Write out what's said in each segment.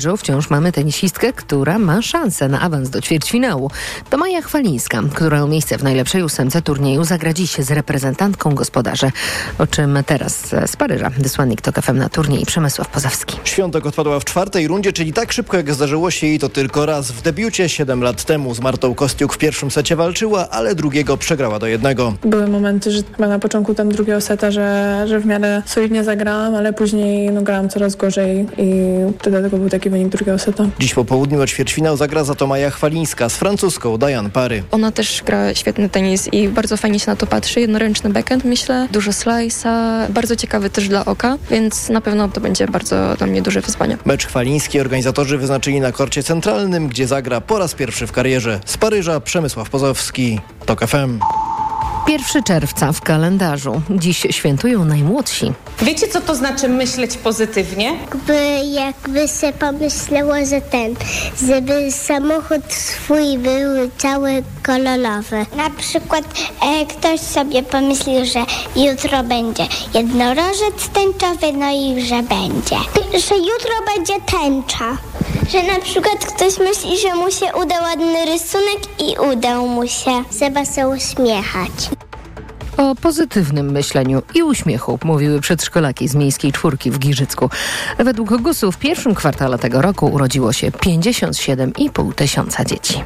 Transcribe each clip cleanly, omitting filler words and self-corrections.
Wciąż mamy tenisistkę, która ma szansę na awans do ćwierćfinału. To Maja Chwalińska, która o miejsce w najlepszej 8 turnieju zagra dziś z reprezentantką gospodarzy. O czym teraz z Paryża wysłannik TOK FM na turniej Przemysław Pozowski. Świątek odpadła w 4. rundzie, czyli tak szybko jak zdarzyło się jej to tylko raz w debiucie. 7 lat temu z Martą Kostiuk w pierwszym secie walczyła, ale drugiego przegrała do 1. Były momenty, że chyba na początku tam drugiego seta, że w miarę solidnie zagrałam, ale później grałam coraz gorzej i dlatego był taki wynik drugiego seta. Dziś po południu o ćwierćfinał zagra za to Maja Chwalińska z francuską Diane Parry. Ona też gra świetny tenis i bardzo fajnie się na to patrzy. Jednoręczny backhand, myślę, dużo slice'a, bardzo ciekawy też dla oka, więc na pewno to będzie bardzo dla mnie duże wyzwanie. Mecz Chwaliński organizatorzy wyznaczyli na korcie centralnym, gdzie zagra po raz pierwszy w karierze. Z Paryża Przemysław Pozowski, TOK FM. 1 czerwca w kalendarzu. Dziś świętują najmłodsi. Wiecie, co to znaczy myśleć pozytywnie? Jakby się pomyślało, że żeby samochód swój był cały kolorowy. Na przykład ktoś sobie pomyślił, że jutro będzie jednorożec tęczowy, no i że będzie. Że jutro będzie tęcza. Że na przykład ktoś myśli, że mu się uda ładny rysunek i udał mu się. Trzeba się uśmiechać. O pozytywnym myśleniu i uśmiechu mówiły przedszkolaki z Miejskiej Czwórki w Giżycku. Według GUS-u w pierwszym kwartale tego roku urodziło się 57,5 tysiąca dzieci.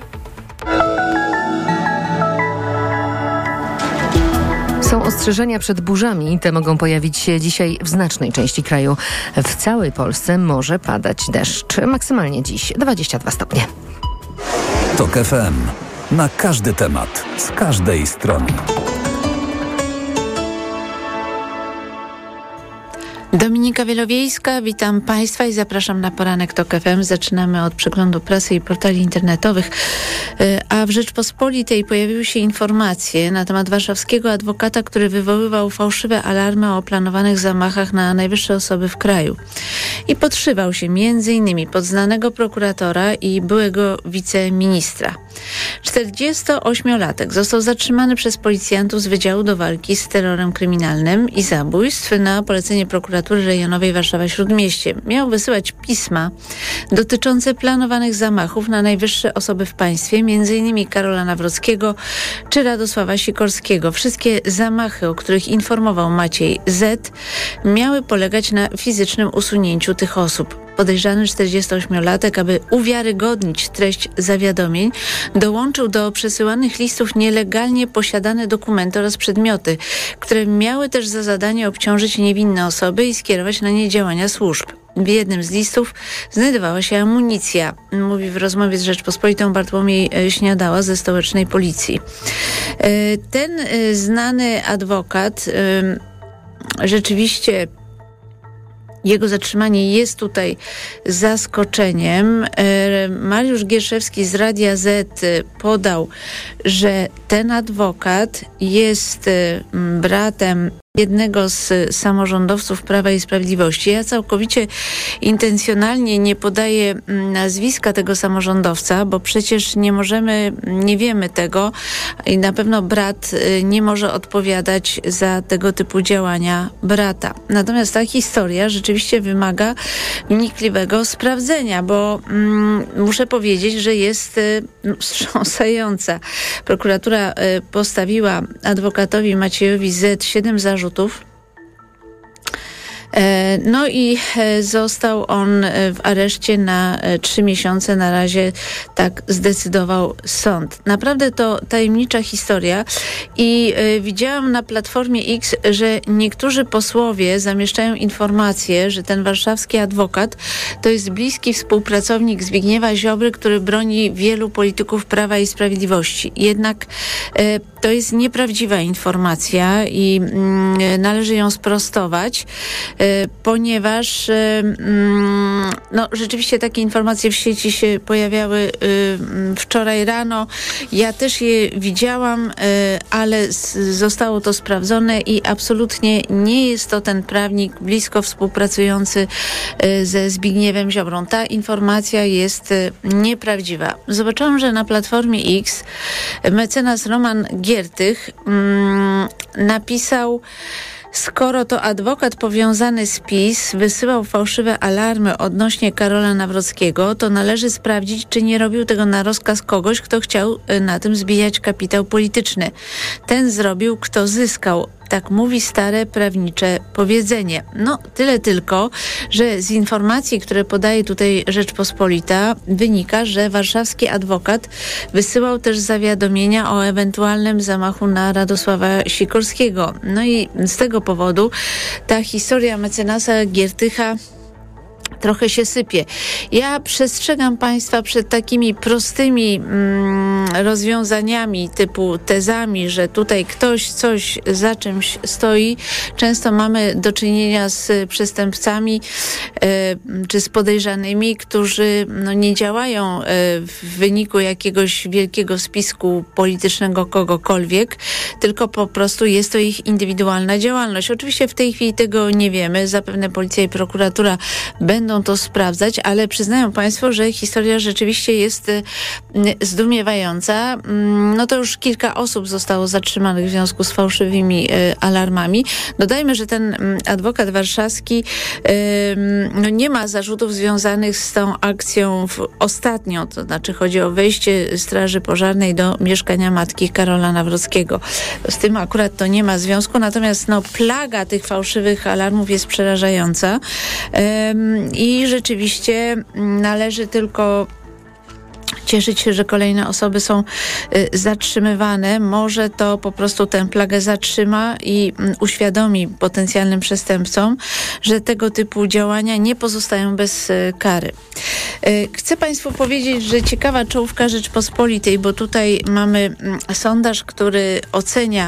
Są ostrzeżenia przed burzami. Te mogą pojawić się dzisiaj w znacznej części kraju. W całej Polsce może padać deszcz. Maksymalnie dziś 22 stopnie. TOK FM. Na każdy temat. Z każdej strony. Dominika Wielowiejska, witam Państwa i zapraszam na poranek TOK FM. Zaczynamy od przeglądu prasy i portali internetowych. A w Rzeczpospolitej pojawiły się informacje na temat warszawskiego adwokata, który wywoływał fałszywe alarmy o planowanych zamachach na najwyższe osoby w kraju. I podszywał się m.in. pod znanego prokuratora i byłego wiceministra. 48-latek został zatrzymany przez policjantów z Wydziału do Walki z Terrorem Kryminalnym i Zabójstw na polecenie prokuratury rejonowej Warszawa-Śródmieście. Miał wysyłać pisma dotyczące planowanych zamachów na najwyższe osoby w państwie, m.in. Karola Nawrockiego czy Radosława Sikorskiego. Wszystkie zamachy, o których informował Maciej Z., miały polegać na fizycznym usunięciu tych osób. Podejrzany 48-latek, aby uwiarygodnić treść zawiadomień, dołączył do przesyłanych listów nielegalnie posiadane dokumenty oraz przedmioty, które miały też za zadanie obciążyć niewinne osoby i skierować na nie działania służb. W jednym z listów znajdowała się amunicja, mówi w rozmowie z Rzeczpospolitą Bartłomiej Śniadała ze stołecznej policji. Ten znany adwokat rzeczywiście... Jego zatrzymanie jest tutaj zaskoczeniem. Mariusz Gierszewski z Radia Z podał, że ten adwokat jest bratem jednego z samorządowców Prawa i Sprawiedliwości. Ja całkowicie intencjonalnie nie podaję nazwiska tego samorządowca, bo przecież nie wiemy tego i na pewno brat nie może odpowiadać za tego typu działania brata. Natomiast ta historia rzeczywiście wymaga wnikliwego sprawdzenia, bo muszę powiedzieć, że jest wstrząsająca. Prokuratura postawiła adwokatowi Maciejowi Z 7 zarzutów. No i został on w areszcie na 3 miesiące. Na razie tak zdecydował sąd. Naprawdę to tajemnicza historia i widziałam na Platformie X, że niektórzy posłowie zamieszczają informacje, że ten warszawski adwokat to jest bliski współpracownik Zbigniewa Ziobry, który broni wielu polityków Prawa i Sprawiedliwości. Jednak to jest nieprawdziwa informacja i należy ją sprostować, ponieważ rzeczywiście takie informacje w sieci się pojawiały wczoraj rano. Ja też je widziałam, ale zostało to sprawdzone i absolutnie nie jest to ten prawnik blisko współpracujący ze Zbigniewem Ziobrą. Ta informacja jest nieprawdziwa. Zobaczyłam, że na Platformie X mecenas Roman Giertych napisał Skoro to adwokat powiązany z PiS wysyłał fałszywe alarmy odnośnie Karola Nawrockiego, to należy sprawdzić, czy nie robił tego na rozkaz kogoś, kto chciał na tym zbijać kapitał polityczny. Ten zrobił, kto zyskał. Tak mówi stare prawnicze powiedzenie. No, tyle tylko, że z informacji, które podaje tutaj Rzeczpospolita, wynika, że warszawski adwokat wysyłał też zawiadomienia o ewentualnym zamachu na Radosława Sikorskiego. No i z tego powodu ta historia mecenasa Giertycha trochę się sypie. Ja przestrzegam Państwa przed takimi prostymi rozwiązaniami typu tezami, że tutaj ktoś coś za czymś stoi. Często mamy do czynienia z przestępcami czy z podejrzanymi, którzy nie działają w wyniku jakiegoś wielkiego spisku politycznego kogokolwiek, tylko po prostu jest to ich indywidualna działalność. Oczywiście w tej chwili tego nie wiemy. Zapewne policja i prokuratura będą to sprawdzać, ale przyznają Państwo, że historia rzeczywiście jest zdumiewająca. No to już kilka osób zostało zatrzymanych w związku z fałszywymi alarmami. Dodajmy, że ten adwokat warszawski nie ma zarzutów związanych z tą akcją ostatnią, to znaczy chodzi o wejście Straży Pożarnej do mieszkania matki Karola Nawrockiego. Z tym akurat to nie ma związku, natomiast plaga tych fałszywych alarmów jest przerażająca i rzeczywiście należy tylko cieszyć się, że kolejne osoby są zatrzymywane. Może to po prostu tę plagę zatrzyma i uświadomi potencjalnym przestępcom, że tego typu działania nie pozostają bez kary. Chcę Państwu powiedzieć, że ciekawa czołówka Rzeczpospolitej, bo tutaj mamy sondaż, który ocenia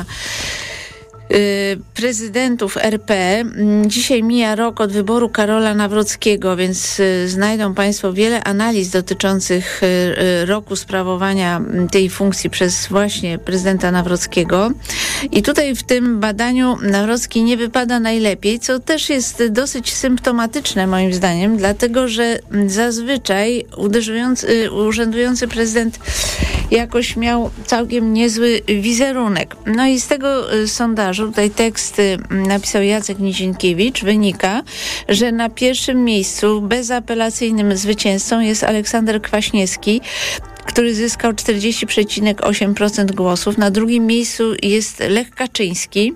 prezydentów RP. Dzisiaj mija rok od wyboru Karola Nawrockiego, więc znajdą Państwo wiele analiz dotyczących roku sprawowania tej funkcji przez właśnie prezydenta Nawrockiego. I tutaj w tym badaniu Nawrocki nie wypada najlepiej, co też jest dosyć symptomatyczne moim zdaniem, dlatego że zazwyczaj urzędujący prezydent jakoś miał całkiem niezły wizerunek. No i z tego sondażu, tutaj tekst napisał Jacek Nizienkiewicz, wynika, że na pierwszym miejscu bezapelacyjnym zwycięzcą jest Aleksander Kwaśniewski, który zyskał 40,8% głosów. Na drugim miejscu jest Lech Kaczyński,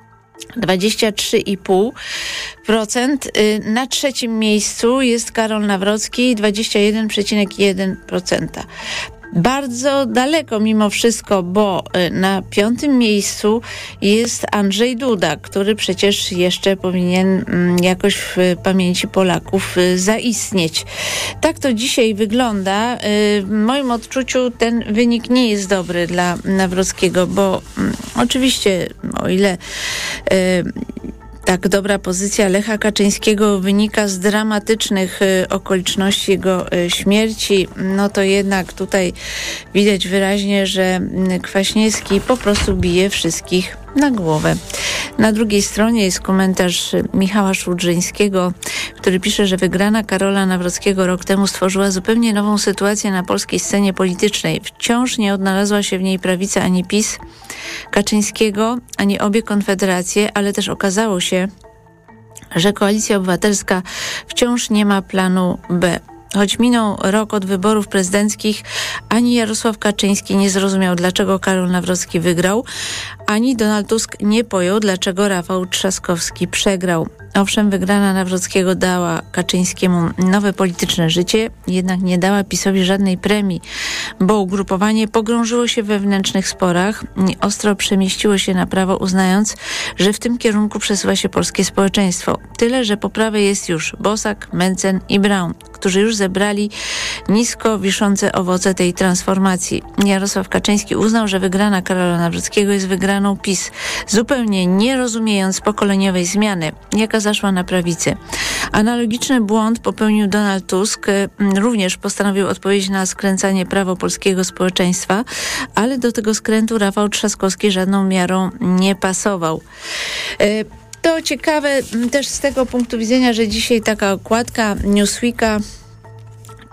23,5%. Na trzecim miejscu jest Karol Nawrocki, 21,1%. Bardzo daleko mimo wszystko, bo na piątym miejscu jest Andrzej Duda, który przecież jeszcze powinien jakoś w pamięci Polaków zaistnieć. Tak to dzisiaj wygląda. W moim odczuciu ten wynik nie jest dobry dla Nawrockiego, bo oczywiście o ile tak dobra pozycja Lecha Kaczyńskiego wynika z dramatycznych okoliczności jego śmierci, no to jednak tutaj widać wyraźnie, że Kwaśniewski po prostu bije wszystkich na głowę. Na drugiej stronie jest komentarz Michała Szłudrzyńskiego, który pisze, że wygrana Karola Nawrockiego rok temu stworzyła zupełnie nową sytuację na polskiej scenie politycznej. Wciąż nie odnalazła się w niej prawica ani PiS Kaczyńskiego, ani obie konfederacje, ale też okazało się, że Koalicja Obywatelska wciąż nie ma planu B. Choć minął rok od wyborów prezydenckich, ani Jarosław Kaczyński nie zrozumiał, dlaczego Karol Nawrocki wygrał, ani Donald Tusk nie pojął, dlaczego Rafał Trzaskowski przegrał. Owszem, wygrana Nawrockiego dała Kaczyńskiemu nowe polityczne życie, jednak nie dała PiS-owi żadnej premii, bo ugrupowanie pogrążyło się w wewnętrznych sporach i ostro przemieściło się na prawo, uznając, że w tym kierunku przesuwa się polskie społeczeństwo. Tyle, że po prawej jest już Bosak, Mencen i Braun, którzy już zebrali nisko wiszące owoce tej transformacji. Jarosław Kaczyński uznał, że wygrana Karola Nawrockiego jest wygraną PiS, zupełnie nie rozumiejąc pokoleniowej zmiany, jaka zaszła na prawicy. Analogiczny błąd popełnił Donald Tusk. Również postanowił odpowiedzieć na skręcanie prawo polskiego społeczeństwa, ale do tego skrętu Rafał Trzaskowski żadną miarą nie pasował. To ciekawe też z tego punktu widzenia, że dzisiaj taka okładka Newsweeka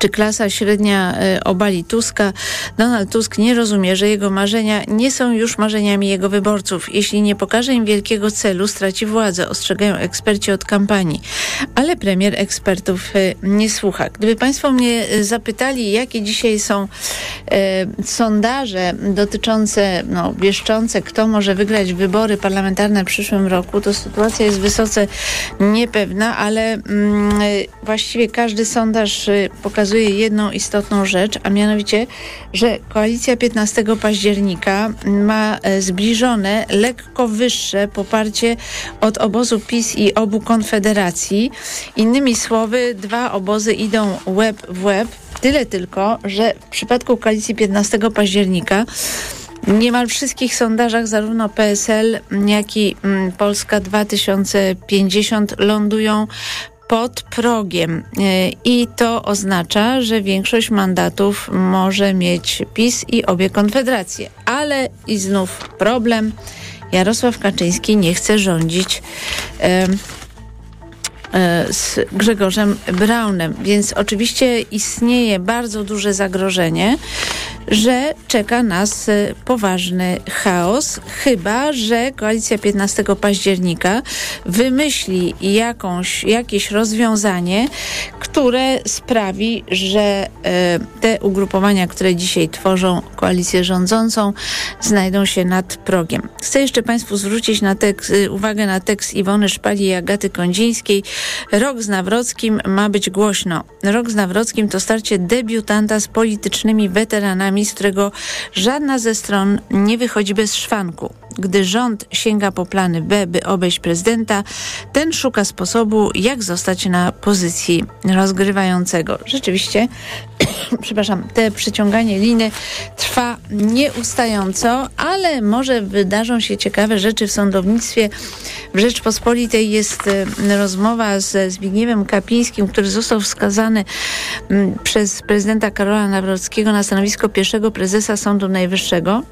czy klasa średnia obali Tuska. Donald Tusk nie rozumie, że jego marzenia nie są już marzeniami jego wyborców. Jeśli nie pokaże im wielkiego celu, straci władzę, ostrzegają eksperci od kampanii. Ale premier ekspertów nie słucha. Gdyby państwo mnie zapytali, jakie dzisiaj są sondaże dotyczące, wieszczące, kto może wygrać wybory parlamentarne w przyszłym roku, to sytuacja jest wysoce niepewna, ale właściwie każdy sondaż pokazuje jedną istotną rzecz, a mianowicie, że koalicja 15 października ma zbliżone, lekko wyższe poparcie od obozu PiS i obu Konfederacji. Innymi słowy, dwa obozy idą łeb w łeb. Tyle tylko, że w przypadku koalicji 15 października w niemal wszystkich sondażach zarówno PSL, jak i Polska 2050 lądują pod progiem i to oznacza, że większość mandatów może mieć PiS i obie konfederacje. Ale i znów problem. Jarosław Kaczyński nie chce rządzić z Grzegorzem Braunem, więc oczywiście istnieje bardzo duże zagrożenie, że czeka nas poważny chaos, chyba że koalicja 15 października wymyśli jakieś rozwiązanie, które sprawi, że te ugrupowania, które dzisiaj tworzą koalicję rządzącą, znajdą się nad progiem. Chcę jeszcze państwu zwrócić uwagę na tekst Iwony Szpali i Agaty Kondzińskiej. Rok z Nawrockim ma być głośno. Rok z Nawrockim to starcie debiutanta z politycznymi weteranami, z którego żadna ze stron nie wychodzi bez szwanku. Gdy rząd sięga po plany B, by obejść prezydenta, ten szuka sposobu, jak zostać na pozycji rozgrywającego. Rzeczywiście, te przyciąganie liny trwa nieustająco, ale może wydarzą się ciekawe rzeczy w sądownictwie. W Rzeczpospolitej jest rozmowa ze Zbigniewem Kapińskim, który został wskazany przez prezydenta Karola Nawrockiego na stanowisko pierwszego prezesa Sądu Najwyższego.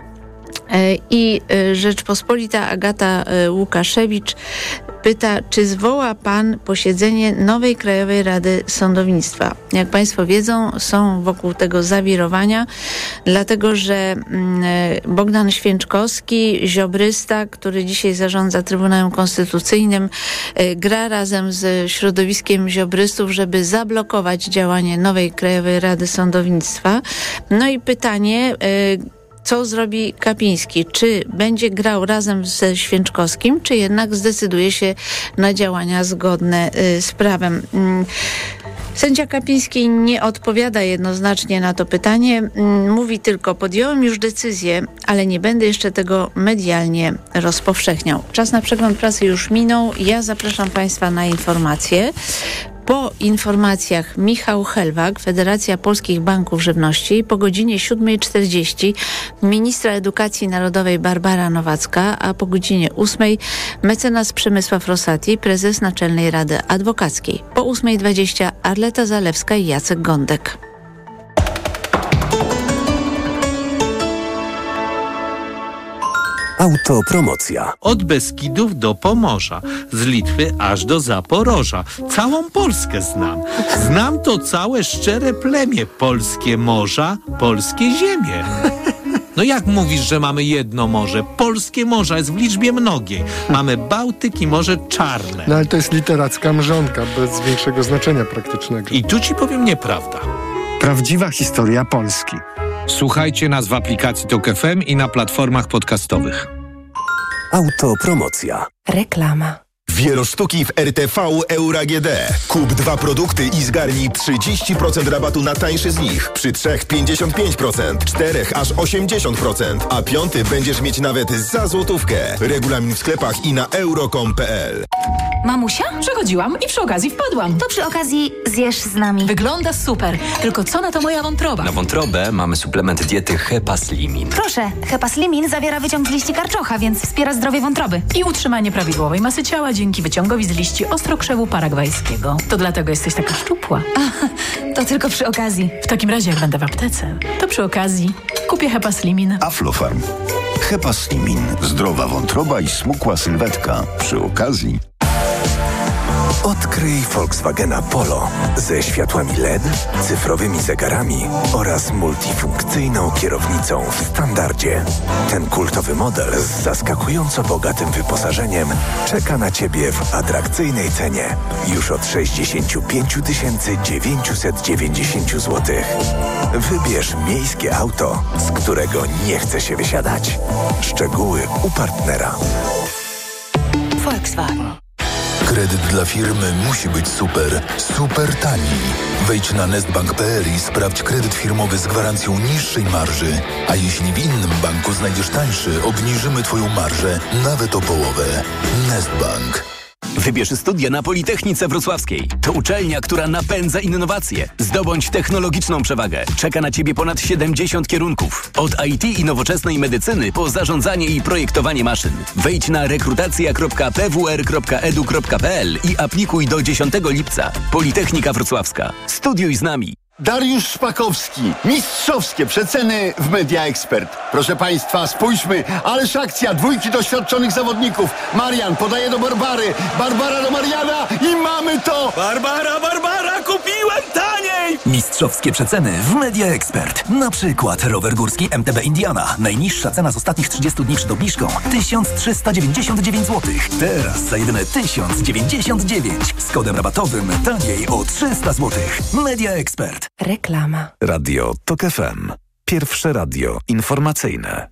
I Rzeczpospolita Agata Łukaszewicz pyta, czy zwoła pan posiedzenie nowej Krajowej Rady Sądownictwa. Jak państwo wiedzą, są wokół tego zawirowania, dlatego że Bogdan Święczkowski, ziobrysta, który dzisiaj zarządza Trybunałem Konstytucyjnym, gra razem z środowiskiem ziobrystów, żeby zablokować działanie nowej Krajowej Rady Sądownictwa. No i pytanie, co zrobi Kapiński? Czy będzie grał razem ze Święczkowskim, czy jednak zdecyduje się na działania zgodne z prawem? Sędzia Kapiński nie odpowiada jednoznacznie na to pytanie. Mówi tylko, podjąłem już decyzję, ale nie będę jeszcze tego medialnie rozpowszechniał. Czas na przegląd prasy już minął. Ja zapraszam państwa na informacje. Po informacjach Michał Helwak, Federacja Polskich Banków Żywności, po godzinie 7:40 ministra edukacji narodowej Barbara Nowacka, a po godzinie 8:00 mecenas Przemysław Rosati, prezes Naczelnej Rady Adwokackiej. Po 8:20 Arleta Zalewska i Jacek Gądek. Autopromocja. Od Beskidów do Pomorza, z Litwy aż do Zaporoża. Całą Polskę znam. Znam to całe szczere plemię. Polskie morza, polskie ziemie. No jak mówisz, że mamy jedno morze? Polskie morza jest w liczbie mnogiej. Mamy Bałtyk i Morze Czarne. No ale to jest literacka mrzonka, bez większego znaczenia praktycznego. I tu ci powiem nieprawda. Prawdziwa historia Polski. Słuchajcie nas w aplikacji TOK FM i na platformach podcastowych. Autopromocja. Reklama. Wielosztuki w RTV Euro AGD. Kup 2 produkty i zgarnij 30% rabatu na tańszy z nich. Przy 3 55%, 4 aż 80%, a 5 będziesz mieć nawet za złotówkę. Regulamin w sklepach i na euro.com.pl. Mamusia? Przechodziłam i przy okazji wpadłam. To przy okazji zjesz z nami. Wygląda super. Tylko co na to moja wątroba? Na wątrobę mamy suplement diety Hepaslimin. Proszę, Hepaslimin zawiera wyciąg z liści karczocha, więc wspiera zdrowie wątroby. I utrzymanie prawidłowej masy ciała dzięki wyciągowi z liści ostrokrzewu paragwajskiego. To dlatego jesteś taka szczupła. To tylko przy okazji. W takim razie, jak będę w aptece, to przy okazji kupię Hepaslimin. Aflofarm. Hepaslimin. Zdrowa wątroba i smukła sylwetka. Przy okazji. Odkryj Volkswagena Polo ze światłami LED, cyfrowymi zegarami oraz multifunkcyjną kierownicą w standardzie. Ten kultowy model z zaskakująco bogatym wyposażeniem czeka na Ciebie w atrakcyjnej cenie już od 65 990 zł. Wybierz miejskie auto, z którego nie chce się wysiadać. Szczegóły u partnera. Volkswagen. Kredyt dla firmy musi być super, super tani. Wejdź na nestbank.pl i sprawdź kredyt firmowy z gwarancją niższej marży. A jeśli w innym banku znajdziesz tańszy, obniżymy Twoją marżę nawet o połowę. Nestbank. Wybierz studia na Politechnice Wrocławskiej. To uczelnia, która napędza innowacje. Zdobądź technologiczną przewagę. Czeka na Ciebie ponad 70 kierunków. Od IT i nowoczesnej medycyny po zarządzanie i projektowanie maszyn. Wejdź na rekrutacja.pwr.edu.pl i aplikuj do 10 lipca. Politechnika Wrocławska. Studiuj z nami. Dariusz Szpakowski. Mistrzowskie przeceny w Media Expert. Proszę Państwa, spójrzmy. Ależ akcja. Dwójki doświadczonych zawodników. Marian podaje do Barbary. Barbara do Mariana i mamy to! Barbara, kupiłem taniej! Mistrzowskie przeceny w Media Expert. Na przykład rower górski MTB Indiana. Najniższa cena z ostatnich 30 dni przed obniżką 1399 zł. Teraz za jedyne 1099. Z kodem rabatowym taniej o 300 zł. Media Expert. Reklama. Radio TOK FM. Pierwsze radio informacyjne.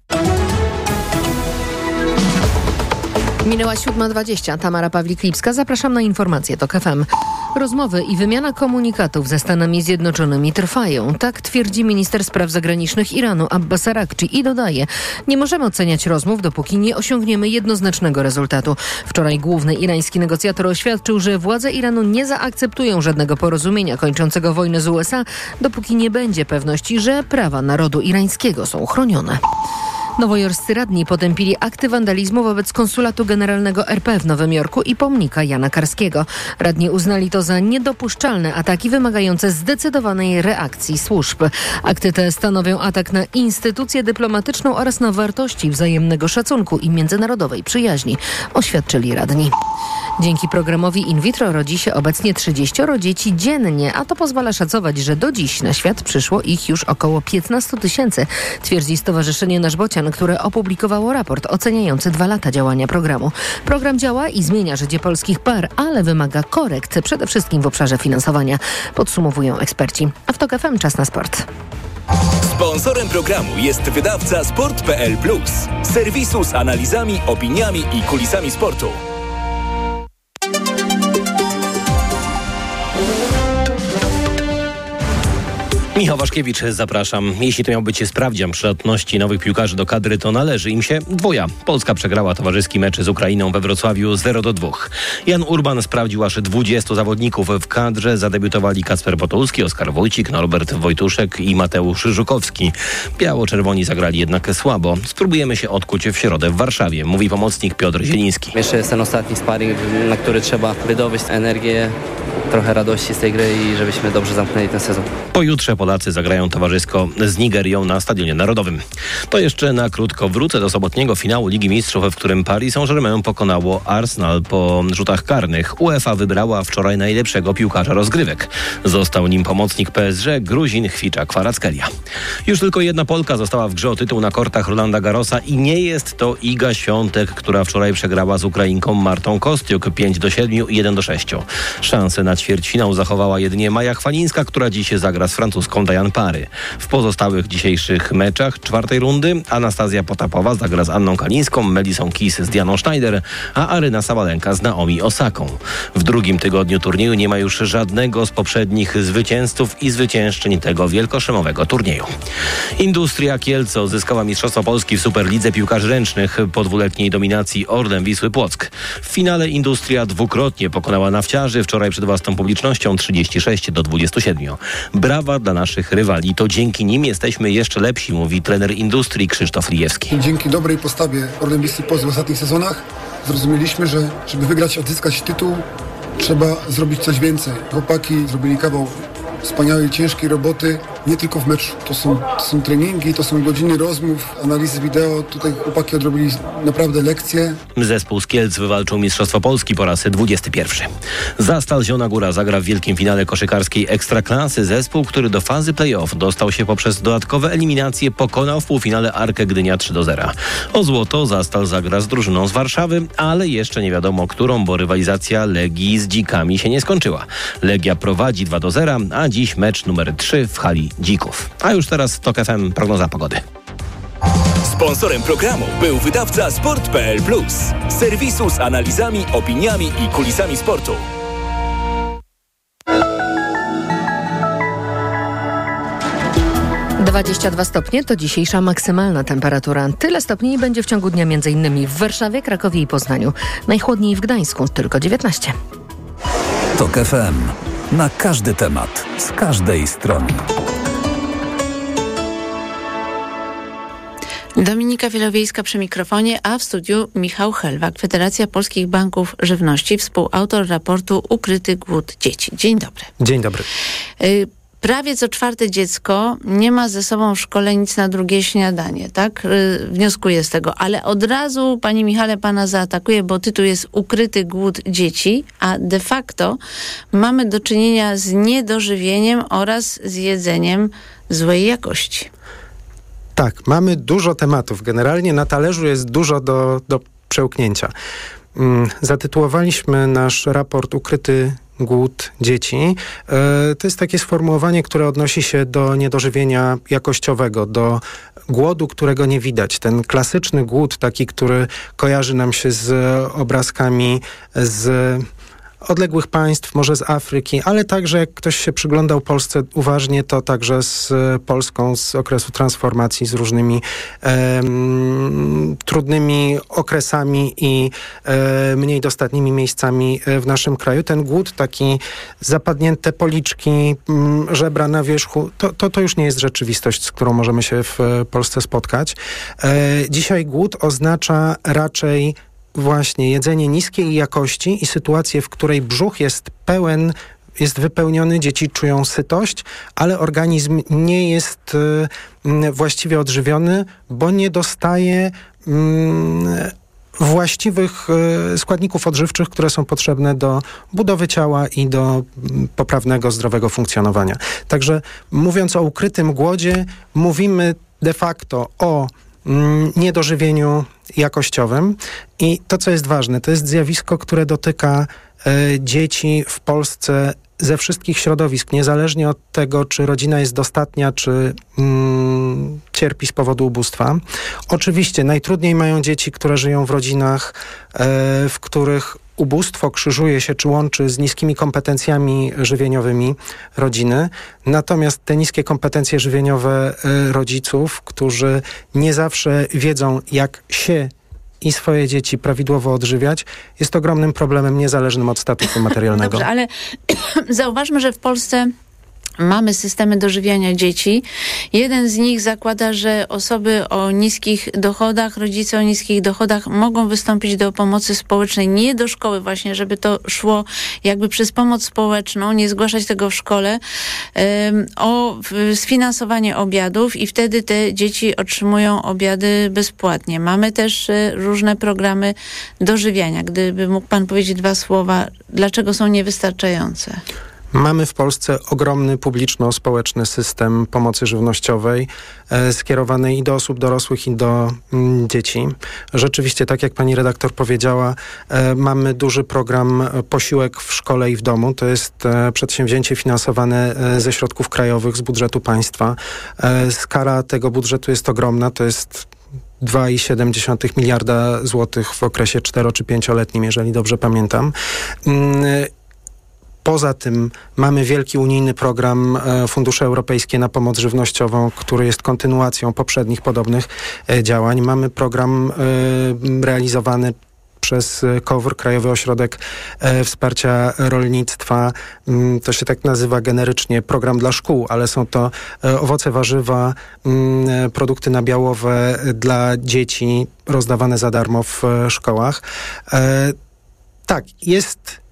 Minęła 7:20. Tamara Pawlik-Lipska. Zapraszam na informacje TOK FM. Rozmowy i wymiana komunikatów ze Stanami Zjednoczonymi trwają. Tak twierdzi minister spraw zagranicznych Iranu Abbas Araghchi i dodaje: nie możemy oceniać rozmów, dopóki nie osiągniemy jednoznacznego rezultatu. Wczoraj główny irański negocjator oświadczył, że władze Iranu nie zaakceptują żadnego porozumienia kończącego wojnę z USA, dopóki nie będzie pewności, że prawa narodu irańskiego są chronione. Nowojorscy radni potępili akty wandalizmu wobec konsulatu generalnego RP w Nowym Jorku i pomnika Jana Karskiego. Radni uznali to za niedopuszczalne ataki wymagające zdecydowanej reakcji służb. Akty te stanowią atak na instytucję dyplomatyczną oraz na wartości wzajemnego szacunku i międzynarodowej przyjaźni, oświadczyli radni. Dzięki programowi in vitro rodzi się obecnie 30 dzieci dziennie, a to pozwala szacować, że do dziś na świat przyszło ich już około 15 000, twierdzi Stowarzyszenie Nasz Bocian, które opublikowało raport oceniający 2 lata działania programu. Program działa i zmienia życie polskich par, ale wymaga korekt, przede wszystkim w obszarze finansowania, podsumowują eksperci. A w TOK FM czas na sport. Sponsorem programu jest wydawca Sport.pl Plus, serwisu z analizami, opiniami i kulisami sportu. Michał Waszkiewicz, zapraszam. Jeśli to miał być sprawdzian przydatności nowych piłkarzy do kadry, to należy im się 2. Polska przegrała towarzyski mecz z Ukrainą we Wrocławiu 0-2. Jan Urban sprawdził aż 20 zawodników w kadrze. Zadebiutowali Kacper Potulski, Oskar Wójcik, Norbert Wojtuszek i Mateusz Żukowski. Biało-czerwoni zagrali jednak słabo. Spróbujemy się odkuć w środę w Warszawie, mówi pomocnik Piotr Zieliński. Jeszcze jest ten ostatni sparring, na który trzeba wydobyć energię, trochę radości z tej gry i żebyśmy dobrze zamknęli ten sezon. Pojutrze Polacy zagrają towarzysko z Nigerią na Stadionie Narodowym. To jeszcze na krótko wrócę do sobotniego finału Ligi Mistrzów, w którym Paris Saint-Germain pokonało Arsenal po rzutach karnych. UEFA wybrała wczoraj najlepszego piłkarza rozgrywek. Został nim pomocnik PSG, Gruzin Chwicza Kwarackelia. Już tylko jedna Polka została w grze o tytuł na kortach Rolanda Garrosa i nie jest to Iga Świątek, która wczoraj przegrała z Ukrainką Martą Kostiuk 5-7 i 1-6. Szansę na ćwierćfinał zachowała jedynie Maja Chwalińska, która dziś zagra z francuską Diane Pary. W pozostałych dzisiejszych meczach 4. rundy Anastazja Potapowa zagra z Anną Kalińską, Melisą Kis z Dianą Schneider, a Aryna Sabalenka z Naomi Osaką. W drugim tygodniu turnieju nie ma już żadnego z poprzednich zwycięzców i zwyciężczyń tego wielkoszlemowego turnieju. Industria Kielce odzyskała Mistrzostwo Polski w Superlidze Piłkarzy Ręcznych po 2-letniej dominacji Orlen Wisły Płock. W finale Industria dwukrotnie pokonała Nawciarzy, wczoraj przed własną publicznością 36-27. Brawa dla naszych rywali. To dzięki nim jesteśmy jeszcze lepsi, mówi trener Industrii Krzysztof Lijewski. Dzięki dobrej postawie Orlen Wisły Płock w ostatnich sezonach zrozumieliśmy, że żeby wygrać, odzyskać tytuł, trzeba zrobić coś więcej. Chłopaki zrobili kawał wspaniałej, ciężkiej roboty, nie tylko w meczu. To są treningi, to są godziny rozmów, analizy wideo. Tutaj chłopaki odrobili naprawdę lekcje. Zespół z Kielc wywalczył Mistrzostwo Polski po raz 21. Zastal Zielona Góra zagra w wielkim finale koszykarskiej Ekstraklasy. Zespół, który do fazy play-off dostał się poprzez dodatkowe eliminacje, pokonał w półfinale Arkę Gdynia 3-0. O złoto Zastal zagra z drużyną z Warszawy, ale jeszcze nie wiadomo którą, bo rywalizacja Legii z Dzikami się nie skończyła. Legia prowadzi 2-0, a dziś mecz numer 3 w hali Dzików. A już teraz TOK FM prognoza pogody. Sponsorem programu był wydawca Sport.pl Plus, serwisu z analizami, opiniami i kulisami sportu. - 22 stopnie to dzisiejsza maksymalna temperatura. Tyle stopni będzie w ciągu dnia m.in. w Warszawie, Krakowie i Poznaniu. Najchłodniej w Gdańsku, tylko 19. TOK FM. Na każdy temat, z każdej strony. Dominika Wielowiejska przy mikrofonie, a w studiu Michał Helwak, Federacja Polskich Banków Żywności, współautor raportu Ukryty głód dzieci. Dzień dobry. Dzień dobry. Prawie co czwarte dziecko nie ma ze sobą w szkole nic na drugie śniadanie, tak? Wnioskuję z tego, ale od razu, panie Michale, pana zaatakuję, bo tytuł jest Ukryty głód dzieci, a de facto mamy do czynienia z niedożywieniem oraz z jedzeniem złej jakości. Tak, mamy dużo tematów. Generalnie na talerzu jest dużo do przełknięcia. Zatytułowaliśmy nasz raport Ukryty głód dzieci. To jest takie sformułowanie, które odnosi się do niedożywienia jakościowego, do głodu, którego nie widać. Ten klasyczny głód, taki, który kojarzy nam się z obrazkami z odległych państw, może z Afryki, ale także jak ktoś się przyglądał Polsce uważnie, to także z Polską z okresu transformacji, z różnymi trudnymi okresami i mniej dostatnimi miejscami w naszym kraju. Ten głód, taki zapadnięte policzki, żebra na wierzchu, to już nie jest rzeczywistość, z którą możemy się w Polsce spotkać. Dzisiaj głód oznacza raczej właśnie jedzenie niskiej jakości i sytuację, w której brzuch jest wypełniony, dzieci czują sytość, ale organizm nie jest właściwie odżywiony, bo nie dostaje właściwych składników odżywczych, które są potrzebne do budowy ciała i do poprawnego, zdrowego funkcjonowania. Także mówiąc o ukrytym głodzie, mówimy de facto o niedożywieniu jakościowym i to, co jest ważne, to jest zjawisko, które dotyka dzieci w Polsce ze wszystkich środowisk, niezależnie od tego, czy rodzina jest dostatnia, czy cierpi z powodu ubóstwa. Oczywiście najtrudniej mają dzieci, które żyją w rodzinach, w których ubóstwo krzyżuje się czy łączy z niskimi kompetencjami żywieniowymi rodziny. Natomiast te niskie kompetencje żywieniowe rodziców, którzy nie zawsze wiedzą, jak się i swoje dzieci prawidłowo odżywiać, jest ogromnym problemem niezależnym od statusu materialnego. Dobrze, ale zauważmy, że w Polsce mamy systemy dożywiania dzieci. Jeden z nich zakłada, że osoby o niskich dochodach, rodzice o niskich dochodach mogą wystąpić do pomocy społecznej, nie do szkoły właśnie, żeby to szło jakby przez pomoc społeczną, nie zgłaszać tego w szkole, o sfinansowanie obiadów i wtedy te dzieci otrzymują obiady bezpłatnie. Mamy też różne programy dożywiania. Gdyby mógł pan powiedzieć 2 słowa, dlaczego są niewystarczające? Mamy w Polsce ogromny publiczno-społeczny system pomocy żywnościowej skierowanej i do osób dorosłych, i do dzieci. Rzeczywiście, tak jak pani redaktor powiedziała, mamy duży program Posiłek w szkole i w domu. To jest przedsięwzięcie finansowane ze środków krajowych, z budżetu państwa. Skala tego budżetu jest ogromna. To jest 2,7 miliarda złotych w okresie 4- czy 5-letnim, jeżeli dobrze pamiętam. Poza tym mamy wielki unijny program Fundusze Europejskie na pomoc żywnościową, który jest kontynuacją poprzednich podobnych działań. Mamy program realizowany przez KOWR, Krajowy Ośrodek Wsparcia Rolnictwa. To się tak nazywa generycznie program dla szkół, ale są to owoce, warzywa, produkty nabiałowe dla dzieci rozdawane za darmo w szkołach. Tak, jest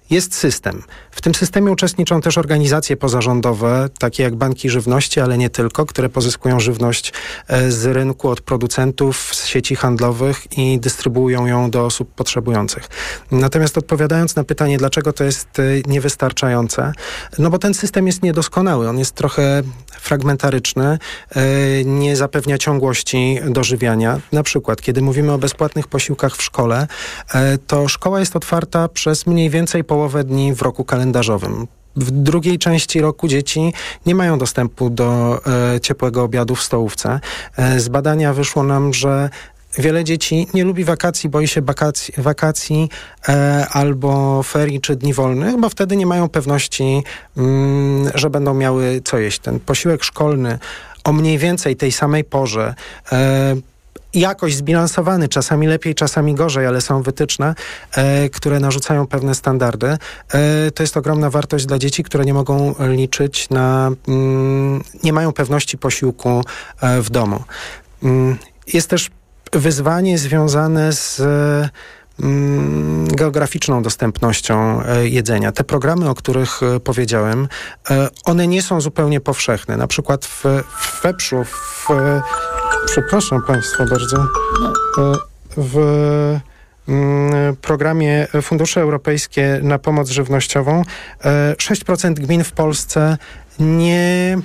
jest system. W tym systemie uczestniczą też organizacje pozarządowe, takie jak banki żywności, ale nie tylko, które pozyskują żywność z rynku od producentów, z sieci handlowych i dystrybuują ją do osób potrzebujących. Natomiast odpowiadając na pytanie, dlaczego to jest niewystarczające, no bo ten system jest niedoskonały, on jest trochę fragmentaryczny, nie zapewnia ciągłości dożywiania. Na przykład, kiedy mówimy o bezpłatnych posiłkach w szkole, to szkoła jest otwarta przez mniej więcej połowę dni w roku kalendarzowym. W drugiej części roku dzieci nie mają dostępu do ciepłego obiadu w stołówce. Z badania wyszło nam, że wiele dzieci nie lubi wakacji, boi się wakacji albo ferii czy dni wolnych, bo wtedy nie mają pewności, że będą miały co jeść. Ten posiłek szkolny o mniej więcej tej samej porze, jakoś zbilansowany, czasami lepiej, czasami gorzej, ale są wytyczne, które narzucają pewne standardy. To jest ogromna wartość dla dzieci, które nie mogą liczyć na, nie mają pewności posiłku w domu. Jest też wyzwanie związane z geograficzną dostępnością jedzenia. Te programy, o których powiedziałem, one nie są zupełnie powszechne. Na przykład w Wepszu, przepraszam Państwa bardzo, w programie Fundusze Europejskie na Pomoc Żywnościową 6% gmin w Polsce nie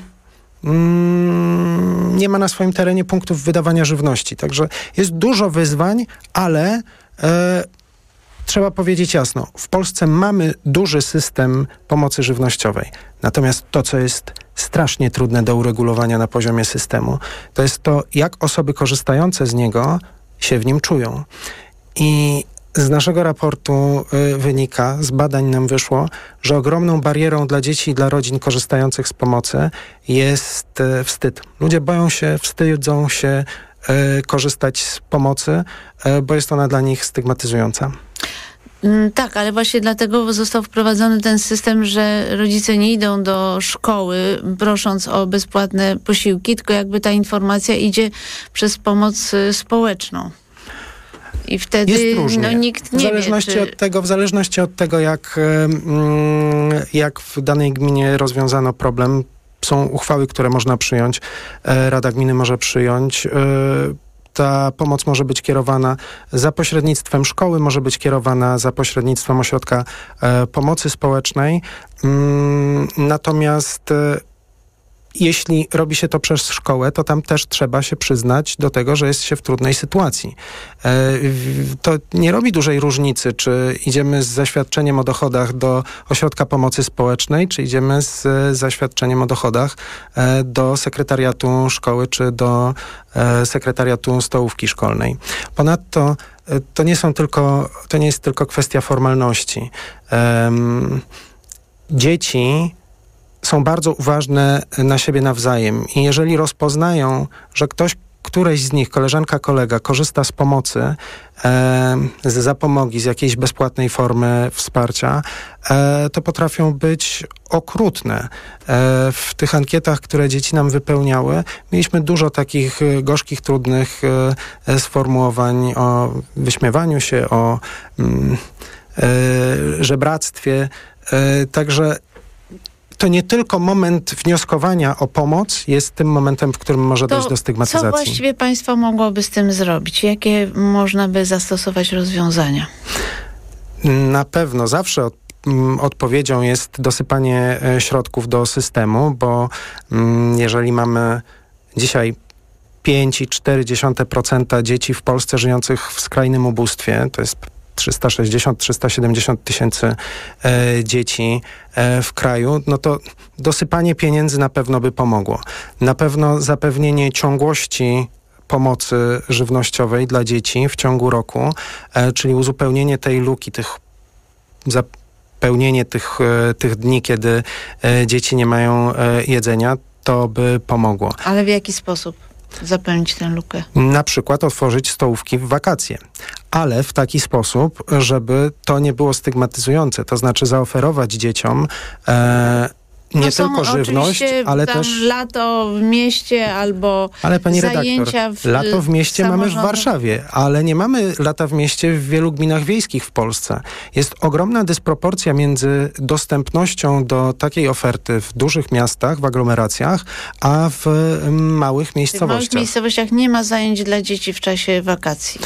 ma na swoim terenie punktów wydawania żywności. Także jest dużo wyzwań, ale trzeba powiedzieć jasno, w Polsce mamy duży system pomocy żywnościowej. Natomiast to, co jest strasznie trudne do uregulowania na poziomie systemu, to jest to, jak osoby korzystające z niego się w nim czują. I z naszego raportu wynika, z badań nam wyszło, że ogromną barierą dla dzieci i dla rodzin korzystających z pomocy jest wstyd. Ludzie boją się, wstydzą się korzystać z pomocy, bo jest ona dla nich stygmatyzująca. Tak, ale właśnie dlatego został wprowadzony ten system, że rodzice nie idą do szkoły prosząc o bezpłatne posiłki, tylko jakby ta informacja idzie przez pomoc społeczną. I wtedy nikt nie wie, w zależności od tego, jak w danej gminie rozwiązano problem, są uchwały, które można przyjąć. Rada Gminy może przyjąć. Ta pomoc może być kierowana za pośrednictwem szkoły, może być kierowana za pośrednictwem ośrodka pomocy społecznej. Natomiast jeśli robi się to przez szkołę, to tam też trzeba się przyznać do tego, że jest się w trudnej sytuacji. To nie robi dużej różnicy, czy idziemy z zaświadczeniem o dochodach do ośrodka pomocy społecznej, czy idziemy z zaświadczeniem o dochodach do sekretariatu szkoły, czy do sekretariatu stołówki szkolnej. Ponadto to nie jest tylko kwestia formalności. Dzieci są bardzo uważne na siebie nawzajem i jeżeli rozpoznają, że któreś z nich, koleżanka, kolega, korzysta z pomocy, z zapomogi, z jakiejś bezpłatnej formy wsparcia, to potrafią być okrutne. W tych ankietach, które dzieci nam wypełniały, mieliśmy dużo takich gorzkich, trudnych sformułowań o wyśmiewaniu się, o żebractwie. Także to nie tylko moment wnioskowania o pomoc jest tym momentem, w którym może dojść do stygmatyzacji. Co właściwie państwo mogłoby z tym zrobić? Jakie można by zastosować rozwiązania? Na pewno zawsze odpowiedzią jest dosypanie środków do systemu, bo jeżeli mamy dzisiaj 5,4% dzieci w Polsce żyjących w skrajnym ubóstwie, to jest 360-370 tysięcy dzieci w kraju, no to dosypanie pieniędzy na pewno by pomogło. Na pewno zapewnienie ciągłości pomocy żywnościowej dla dzieci w ciągu roku, czyli uzupełnienie tej luki, zapełnienie tych dni, kiedy dzieci nie mają jedzenia, to by pomogło. Ale w jaki sposób zapełnić tę lukę? Na przykład otworzyć stołówki w wakacje, ale w taki sposób, żeby to nie było stygmatyzujące. To znaczy zaoferować dzieciom nie tylko żywność, ale też lato w mieście albo ale pani zajęcia redaktor, lato w mieście mamy w Warszawie, ale nie mamy lata w mieście w wielu gminach wiejskich w Polsce. Jest ogromna dysproporcja między dostępnością do takiej oferty w dużych miastach, w aglomeracjach, a w małych miejscowościach. W małych miejscowościach nie ma zajęć dla dzieci w czasie wakacji.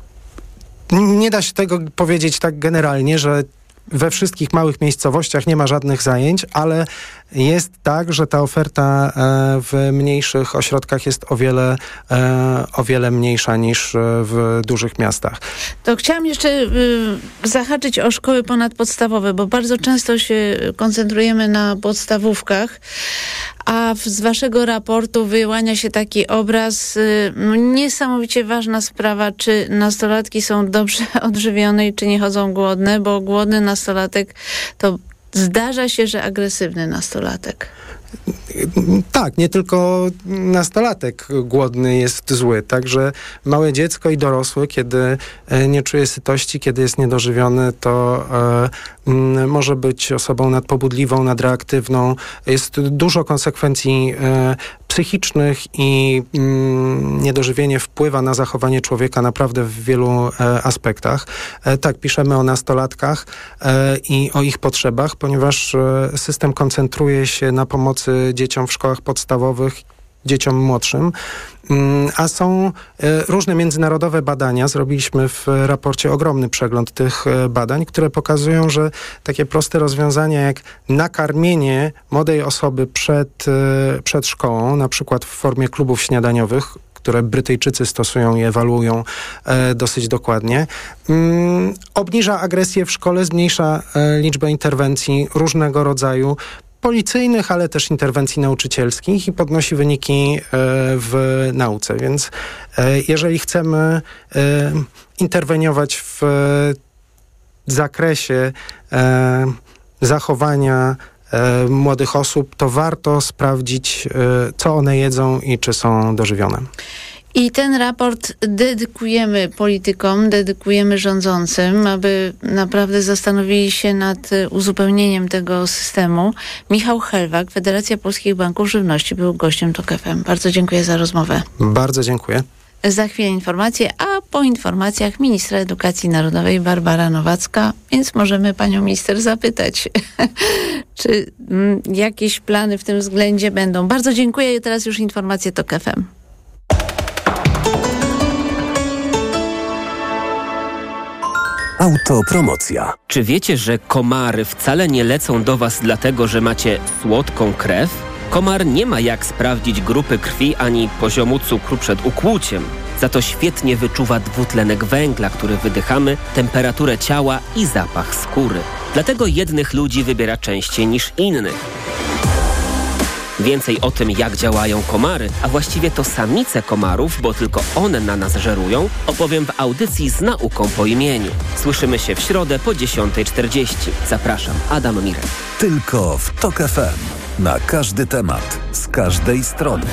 Nie da się tego powiedzieć tak generalnie, że we wszystkich małych miejscowościach nie ma żadnych zajęć, ale jest tak, że ta oferta w mniejszych ośrodkach jest o wiele mniejsza niż w dużych miastach. To chciałam jeszcze zahaczyć o szkoły ponadpodstawowe, bo bardzo często się koncentrujemy na podstawówkach, a z waszego raportu wyłania się taki obraz, niesamowicie ważna sprawa, czy nastolatki są dobrze odżywione i czy nie chodzą głodne, bo głodny nastolatek to zdarza się, że agresywny nastolatek. Tak, nie tylko nastolatek głodny jest zły, także małe dziecko i dorosły, kiedy nie czuje sytości, kiedy jest niedożywiony, to może być osobą nadpobudliwą, nadreaktywną. Jest dużo konsekwencji psychicznych i niedożywienie wpływa na zachowanie człowieka naprawdę w wielu aspektach. Tak, piszemy o nastolatkach i o ich potrzebach, ponieważ system koncentruje się na pomocy dzieciom w szkołach podstawowych, dzieciom młodszym, a są różne międzynarodowe badania. Zrobiliśmy w raporcie ogromny przegląd tych badań, które pokazują, że takie proste rozwiązania jak nakarmienie młodej osoby przed szkołą, na przykład w formie klubów śniadaniowych, które Brytyjczycy stosują i ewaluują dosyć dokładnie, obniża agresję w szkole, zmniejsza liczbę interwencji różnego rodzaju, policyjnych, ale też interwencji nauczycielskich i podnosi wyniki w nauce. Więc jeżeli chcemy interweniować w zakresie zachowania młodych osób, to warto sprawdzić, co one jedzą i czy są dożywione. I ten raport dedykujemy politykom, dedykujemy rządzącym, aby naprawdę zastanowili się nad uzupełnieniem tego systemu. Michał Helwak, Federacja Polskich Banków Żywności, był gościem TOK FM. Bardzo dziękuję za rozmowę. Bardzo dziękuję. Za chwilę informacje, a po informacjach ministra edukacji narodowej Barbara Nowacka, więc możemy panią minister zapytać, czy jakieś plany w tym względzie będą. Bardzo dziękuję i teraz już informacje TOK FM. Autopromocja. Czy wiecie, że komary wcale nie lecą do was dlatego, że macie słodką krew? Komar nie ma jak sprawdzić grupy krwi ani poziomu cukru przed ukłuciem. Za to świetnie wyczuwa dwutlenek węgla, który wydychamy, temperaturę ciała i zapach skóry. Dlatego jednych ludzi wybiera częściej niż innych. Więcej o tym, jak działają komary, a właściwie to samice komarów, bo tylko one na nas żerują, opowiem w audycji z nauką po imieniu. Słyszymy się w środę po 10:40. Zapraszam, Adam Mirek. Tylko w TOK FM. Na każdy temat, z każdej strony.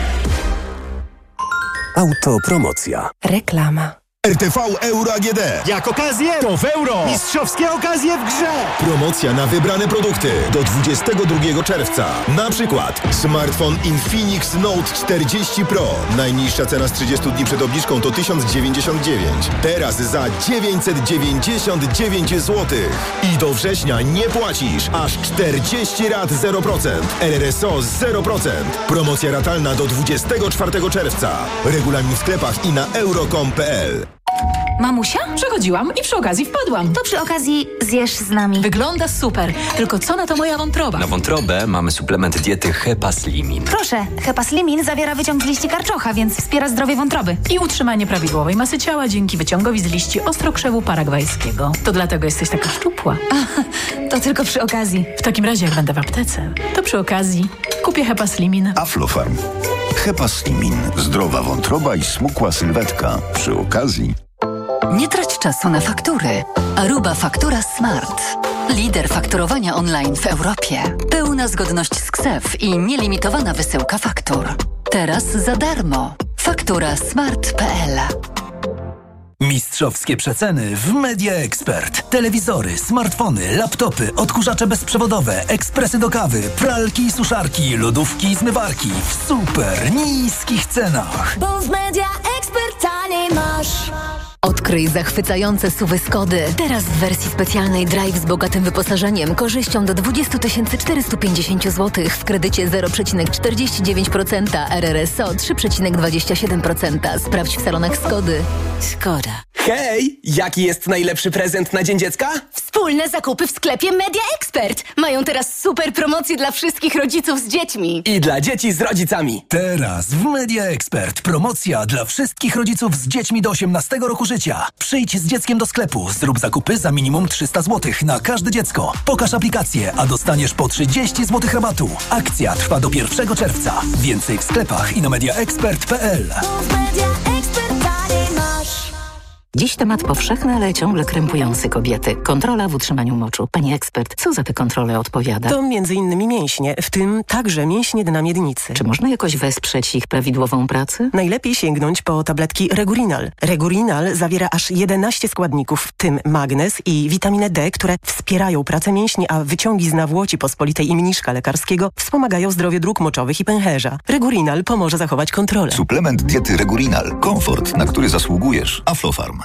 Autopromocja. Reklama. RTV Euro AGD. Jak okazję, to w euro. Mistrzowskie okazje w grze. Promocja na wybrane produkty do 22 czerwca. Na przykład smartfon Infinix Note 40 Pro. Najniższa cena z 30 dni przed obniżką to 1099. Teraz za 999 zł. I do września nie płacisz. Aż 40 rat 0%. RRSO 0%. Promocja ratalna do 24 czerwca. Regulamin w sklepach i na euro.com.pl. Mamusia? Przechodziłam i przy okazji wpadłam. To przy okazji zjesz z nami. Wygląda super. Tylko co na to moja wątroba? Na wątrobę mamy suplement diety Hepaslimin. Proszę, Hepaslimin zawiera wyciąg z liści karczocha, więc wspiera zdrowie wątroby. I utrzymanie prawidłowej masy ciała dzięki wyciągowi z liści ostrokrzewu paragwajskiego. To dlatego jesteś taka szczupła. To tylko przy okazji. W takim razie, jak będę w aptece, to przy okazji kupię Hepaslimin. Aflofarm. Hepaslimin. Zdrowa wątroba i smukła sylwetka. Przy okazji. Nie trać czasu na faktury. Aruba Faktura Smart. Lider fakturowania online w Europie. Pełna zgodność z KSEF i nielimitowana wysyłka faktur. Teraz za darmo. Faktura smart.pl. Mistrzowskie przeceny w Media Expert. Telewizory, smartfony, laptopy, odkurzacze bezprzewodowe, ekspresy do kawy, pralki i suszarki, lodówki i zmywarki w super niskich cenach. Bo w Media Expert taniej masz. Odkryj zachwycające SUV-y Skody. Teraz w wersji specjalnej Drive z bogatym wyposażeniem, korzyścią do 20 450 zł w kredycie 0,49%, RRSO 3,27%. Sprawdź w salonach Skody. Skoda. Hej! Jaki jest najlepszy prezent na Dzień Dziecka? Wspólne zakupy w sklepie Media Expert. Mają teraz super promocje dla wszystkich rodziców z dziećmi. I dla dzieci z rodzicami. Teraz w Media Expert promocja dla wszystkich rodziców z dziećmi do 18 roku życia. Przyjdź z dzieckiem do sklepu, zrób zakupy za minimum 300 zł na każde dziecko. Pokaż aplikację, a dostaniesz po 30 zł rabatu. Akcja trwa do 1 czerwca. Więcej w sklepach i na mediaexpert.pl. Dziś temat powszechny, ale ciągle krępujący kobiety. Kontrola w utrzymaniu moczu. Pani ekspert, co za te kontrole odpowiada? To m.in. mięśnie, w tym także mięśnie dna miednicy. Czy można jakoś wesprzeć ich prawidłową pracę? Najlepiej sięgnąć po tabletki Regurinal. Regurinal zawiera aż 11 składników, w tym magnez i witaminę D, które wspierają pracę mięśni, a wyciągi z nawłoci pospolitej i mniszka lekarskiego wspomagają zdrowie dróg moczowych i pęcherza. Regurinal pomoże zachować kontrolę. Suplement diety Regurinal. Komfort, na który zasługujesz. Aflofarm.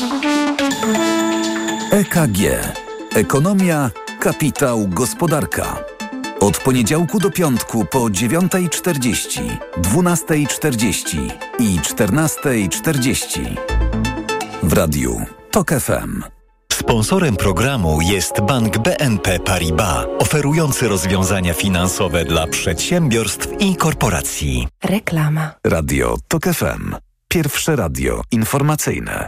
EKG. Ekonomia, kapitał, gospodarka. Od poniedziałku do piątku po 9:40, 12:40 i 14:40. W radiu TOK FM. Sponsorem programu jest Bank BNP Paribas, oferujący rozwiązania finansowe dla przedsiębiorstw i korporacji. Reklama. Radio TOK FM. Pierwsze radio informacyjne.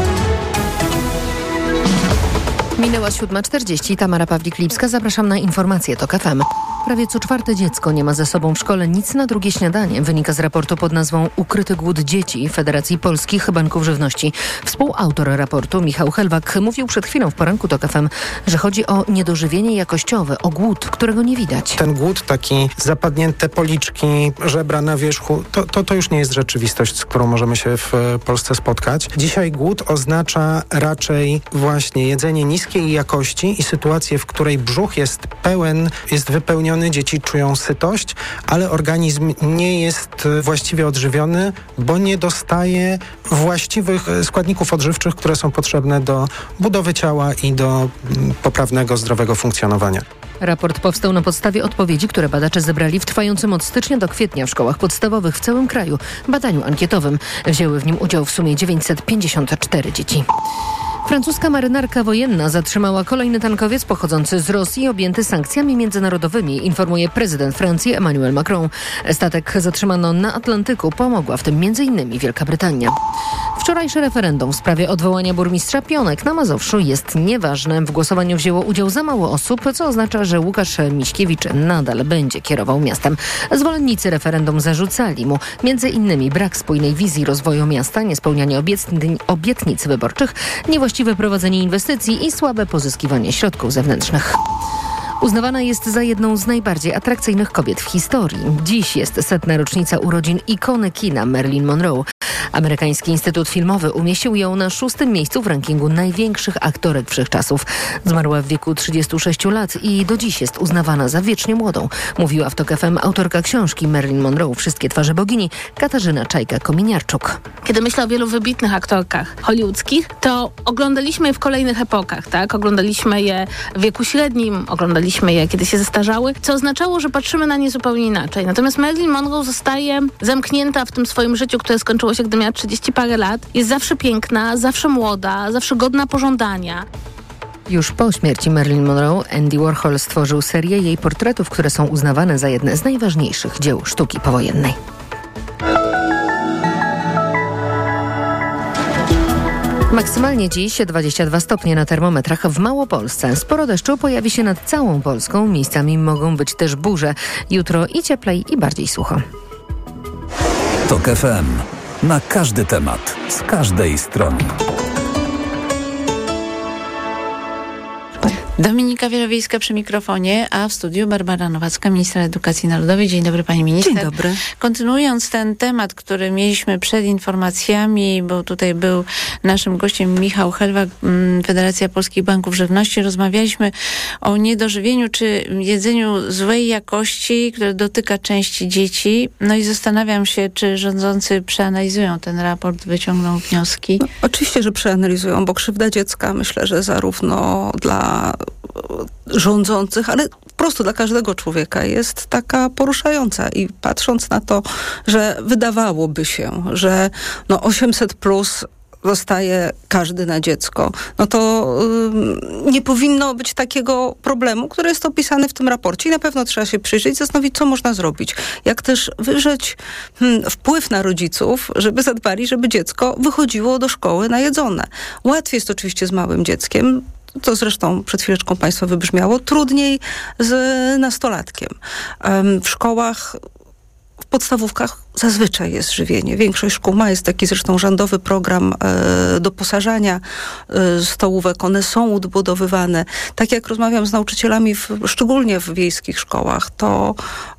Minęła 7:40. Tamara Pawlik-Lipska. Zapraszam na informacje TOK FM. Prawie co czwarte dziecko nie ma ze sobą w szkole nic na drugie śniadanie. Wynika z raportu pod nazwą Ukryty głód dzieci Federacji Polskich Banków Żywności. Współautor raportu, Michał Helwak, mówił przed chwilą w poranku TOK FM, że chodzi o niedożywienie jakościowe, o głód, którego nie widać. Ten głód, taki zapadnięte policzki, żebra na wierzchu, to już nie jest rzeczywistość, z którą możemy się w Polsce spotkać. Dzisiaj głód oznacza raczej właśnie jedzenie niskiej jakości i sytuację, w której brzuch jest pełen, jest wypełniony, dzieci czują sytość, ale organizm nie jest właściwie odżywiony, bo nie dostaje właściwych składników odżywczych, które są potrzebne do budowy ciała i do poprawnego, zdrowego funkcjonowania. Raport powstał na podstawie odpowiedzi, które badacze zebrali w trwającym od stycznia do kwietnia w szkołach podstawowych w całym kraju badaniu ankietowym. Wzięły w nim udział w sumie 954 dzieci. Francuska marynarka wojenna zatrzymała kolejny tankowiec pochodzący z Rosji objęty sankcjami międzynarodowymi, informuje prezydent Francji Emmanuel Macron. Statek zatrzymano na Atlantyku, pomogła w tym m.in. Wielka Brytania. Wczorajsze referendum w sprawie odwołania burmistrza Pionek na Mazowszu jest nieważne. W głosowaniu wzięło udział za mało osób, co oznacza, że Łukasz Miśkiewicz nadal będzie kierował miastem. Zwolennicy referendum zarzucali mu m.in. brak spójnej wizji rozwoju miasta, niespełnianie obietnic wyborczych, niewłaściwe prowadzenie inwestycji i słabe pozyskiwanie środków zewnętrznych. Uznawana jest za jedną z najbardziej atrakcyjnych kobiet w historii. Dziś jest 100. rocznica urodzin ikony kina Marilyn Monroe. Amerykański Instytut Filmowy umieścił ją na 6. miejscu w rankingu największych aktorek wszechczasów. Zmarła w wieku 36 lat i do dziś jest uznawana za wiecznie młodą. Mówiła w TOK FM autorka książki Marilyn Monroe Wszystkie twarze bogini, Katarzyna Czajka-Kominiarczuk. Kiedy myślę o wielu wybitnych aktorkach hollywoodzkich, to oglądaliśmy je w kolejnych epokach, tak? Oglądaliśmy je w wieku średnim, oglądaliśmy je, kiedy się zestarzały, co oznaczało, że patrzymy na nie zupełnie inaczej. Natomiast Marilyn Monroe zostaje zamknięta w tym swoim życiu, które skończyło się, gdy miała 30 parę lat. Jest zawsze piękna, zawsze młoda, zawsze godna pożądania. Już po śmierci Marilyn Monroe Andy Warhol stworzył serię jej portretów, które są uznawane za jedne z najważniejszych dzieł sztuki powojennej. Maksymalnie dziś 22 stopnie na termometrach w Małopolsce. Sporo deszczu pojawi się nad całą Polską. Miejscami mogą być też burze. Jutro i cieplej, i bardziej sucho. TOK FM. Na każdy temat, z każdej strony. Dominika Wielowiejska przy mikrofonie, a w studiu Barbara Nowacka, ministra edukacji narodowej. Dzień dobry, pani minister. Dzień dobry. Kontynuując ten temat, który mieliśmy przed informacjami, bo tutaj był naszym gościem Michał Helwak, Federacja Polskich Banków Żywności. Rozmawialiśmy o niedożywieniu czy jedzeniu złej jakości, które dotyka części dzieci. No i zastanawiam się, czy rządzący przeanalizują ten raport, wyciągną wnioski. No, oczywiście, że przeanalizują, bo krzywda dziecka, myślę, że zarówno dla rządzących, ale po prostu dla każdego człowieka jest taka poruszająca i patrząc na to, że wydawałoby się, że 800 plus dostaje każdy na dziecko, no to nie powinno być takiego problemu, który jest opisany w tym raporcie i na pewno trzeba się przyjrzeć, zastanowić, co można zrobić. Jak też wywrzeć wpływ na rodziców, żeby zadbali, żeby dziecko wychodziło do szkoły najedzone. Łatwiej jest oczywiście z małym dzieckiem, to zresztą przed chwileczką państwa wybrzmiało, trudniej z nastolatkiem. W szkołach, w podstawówkach zazwyczaj jest żywienie. Większość szkół ma, jest taki zresztą rządowy program doposażania stołówek. One są odbudowywane. Tak jak rozmawiam z nauczycielami, szczególnie w wiejskich szkołach, to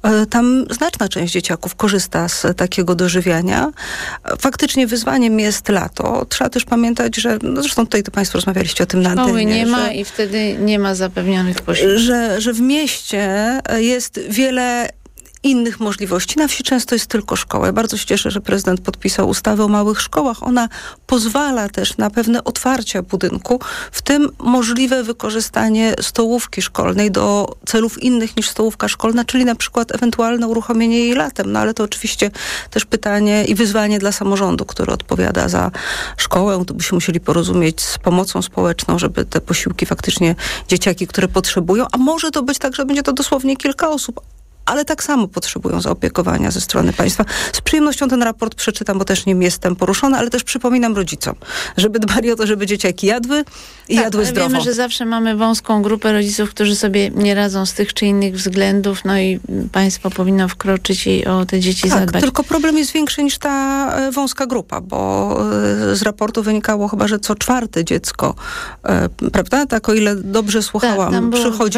tam znaczna część dzieciaków korzysta z takiego dożywiania. Faktycznie wyzwaniem jest lato. Trzeba też pamiętać, że, zresztą tutaj to państwo rozmawialiście o tym na antenie. Szkoły nie ma i wtedy nie ma zapewnionych posiłków. Że w mieście jest wiele innych możliwości. Na wsi często jest tylko szkoła. Ja bardzo się cieszę, że prezydent podpisał ustawę o małych szkołach. Ona pozwala też na pewne otwarcia budynku, w tym możliwe wykorzystanie stołówki szkolnej do celów innych niż stołówka szkolna, czyli na przykład ewentualne uruchomienie jej latem. No ale to oczywiście też pytanie i wyzwanie dla samorządu, który odpowiada za szkołę. To by się musieli porozumieć z pomocą społeczną, żeby te posiłki faktycznie dzieciaki, które potrzebują, a może to być tak, że będzie to dosłownie kilka osób, ale tak samo potrzebują zaopiekowania ze strony państwa. Z przyjemnością ten raport przeczytam, bo też nim jestem poruszona, ale też przypominam rodzicom, żeby dbali o to, żeby dzieciaki jadły i jadły zdrowo. Wiemy, że zawsze mamy wąską grupę rodziców, którzy sobie nie radzą z tych czy innych względów, no i państwo powinno wkroczyć i o te dzieci zadbać. Tylko problem jest większy niż ta wąska grupa, bo z raportu wynikało chyba, że co czwarte dziecko, prawda? Tak, o ile dobrze słuchałam, tam było przychodzi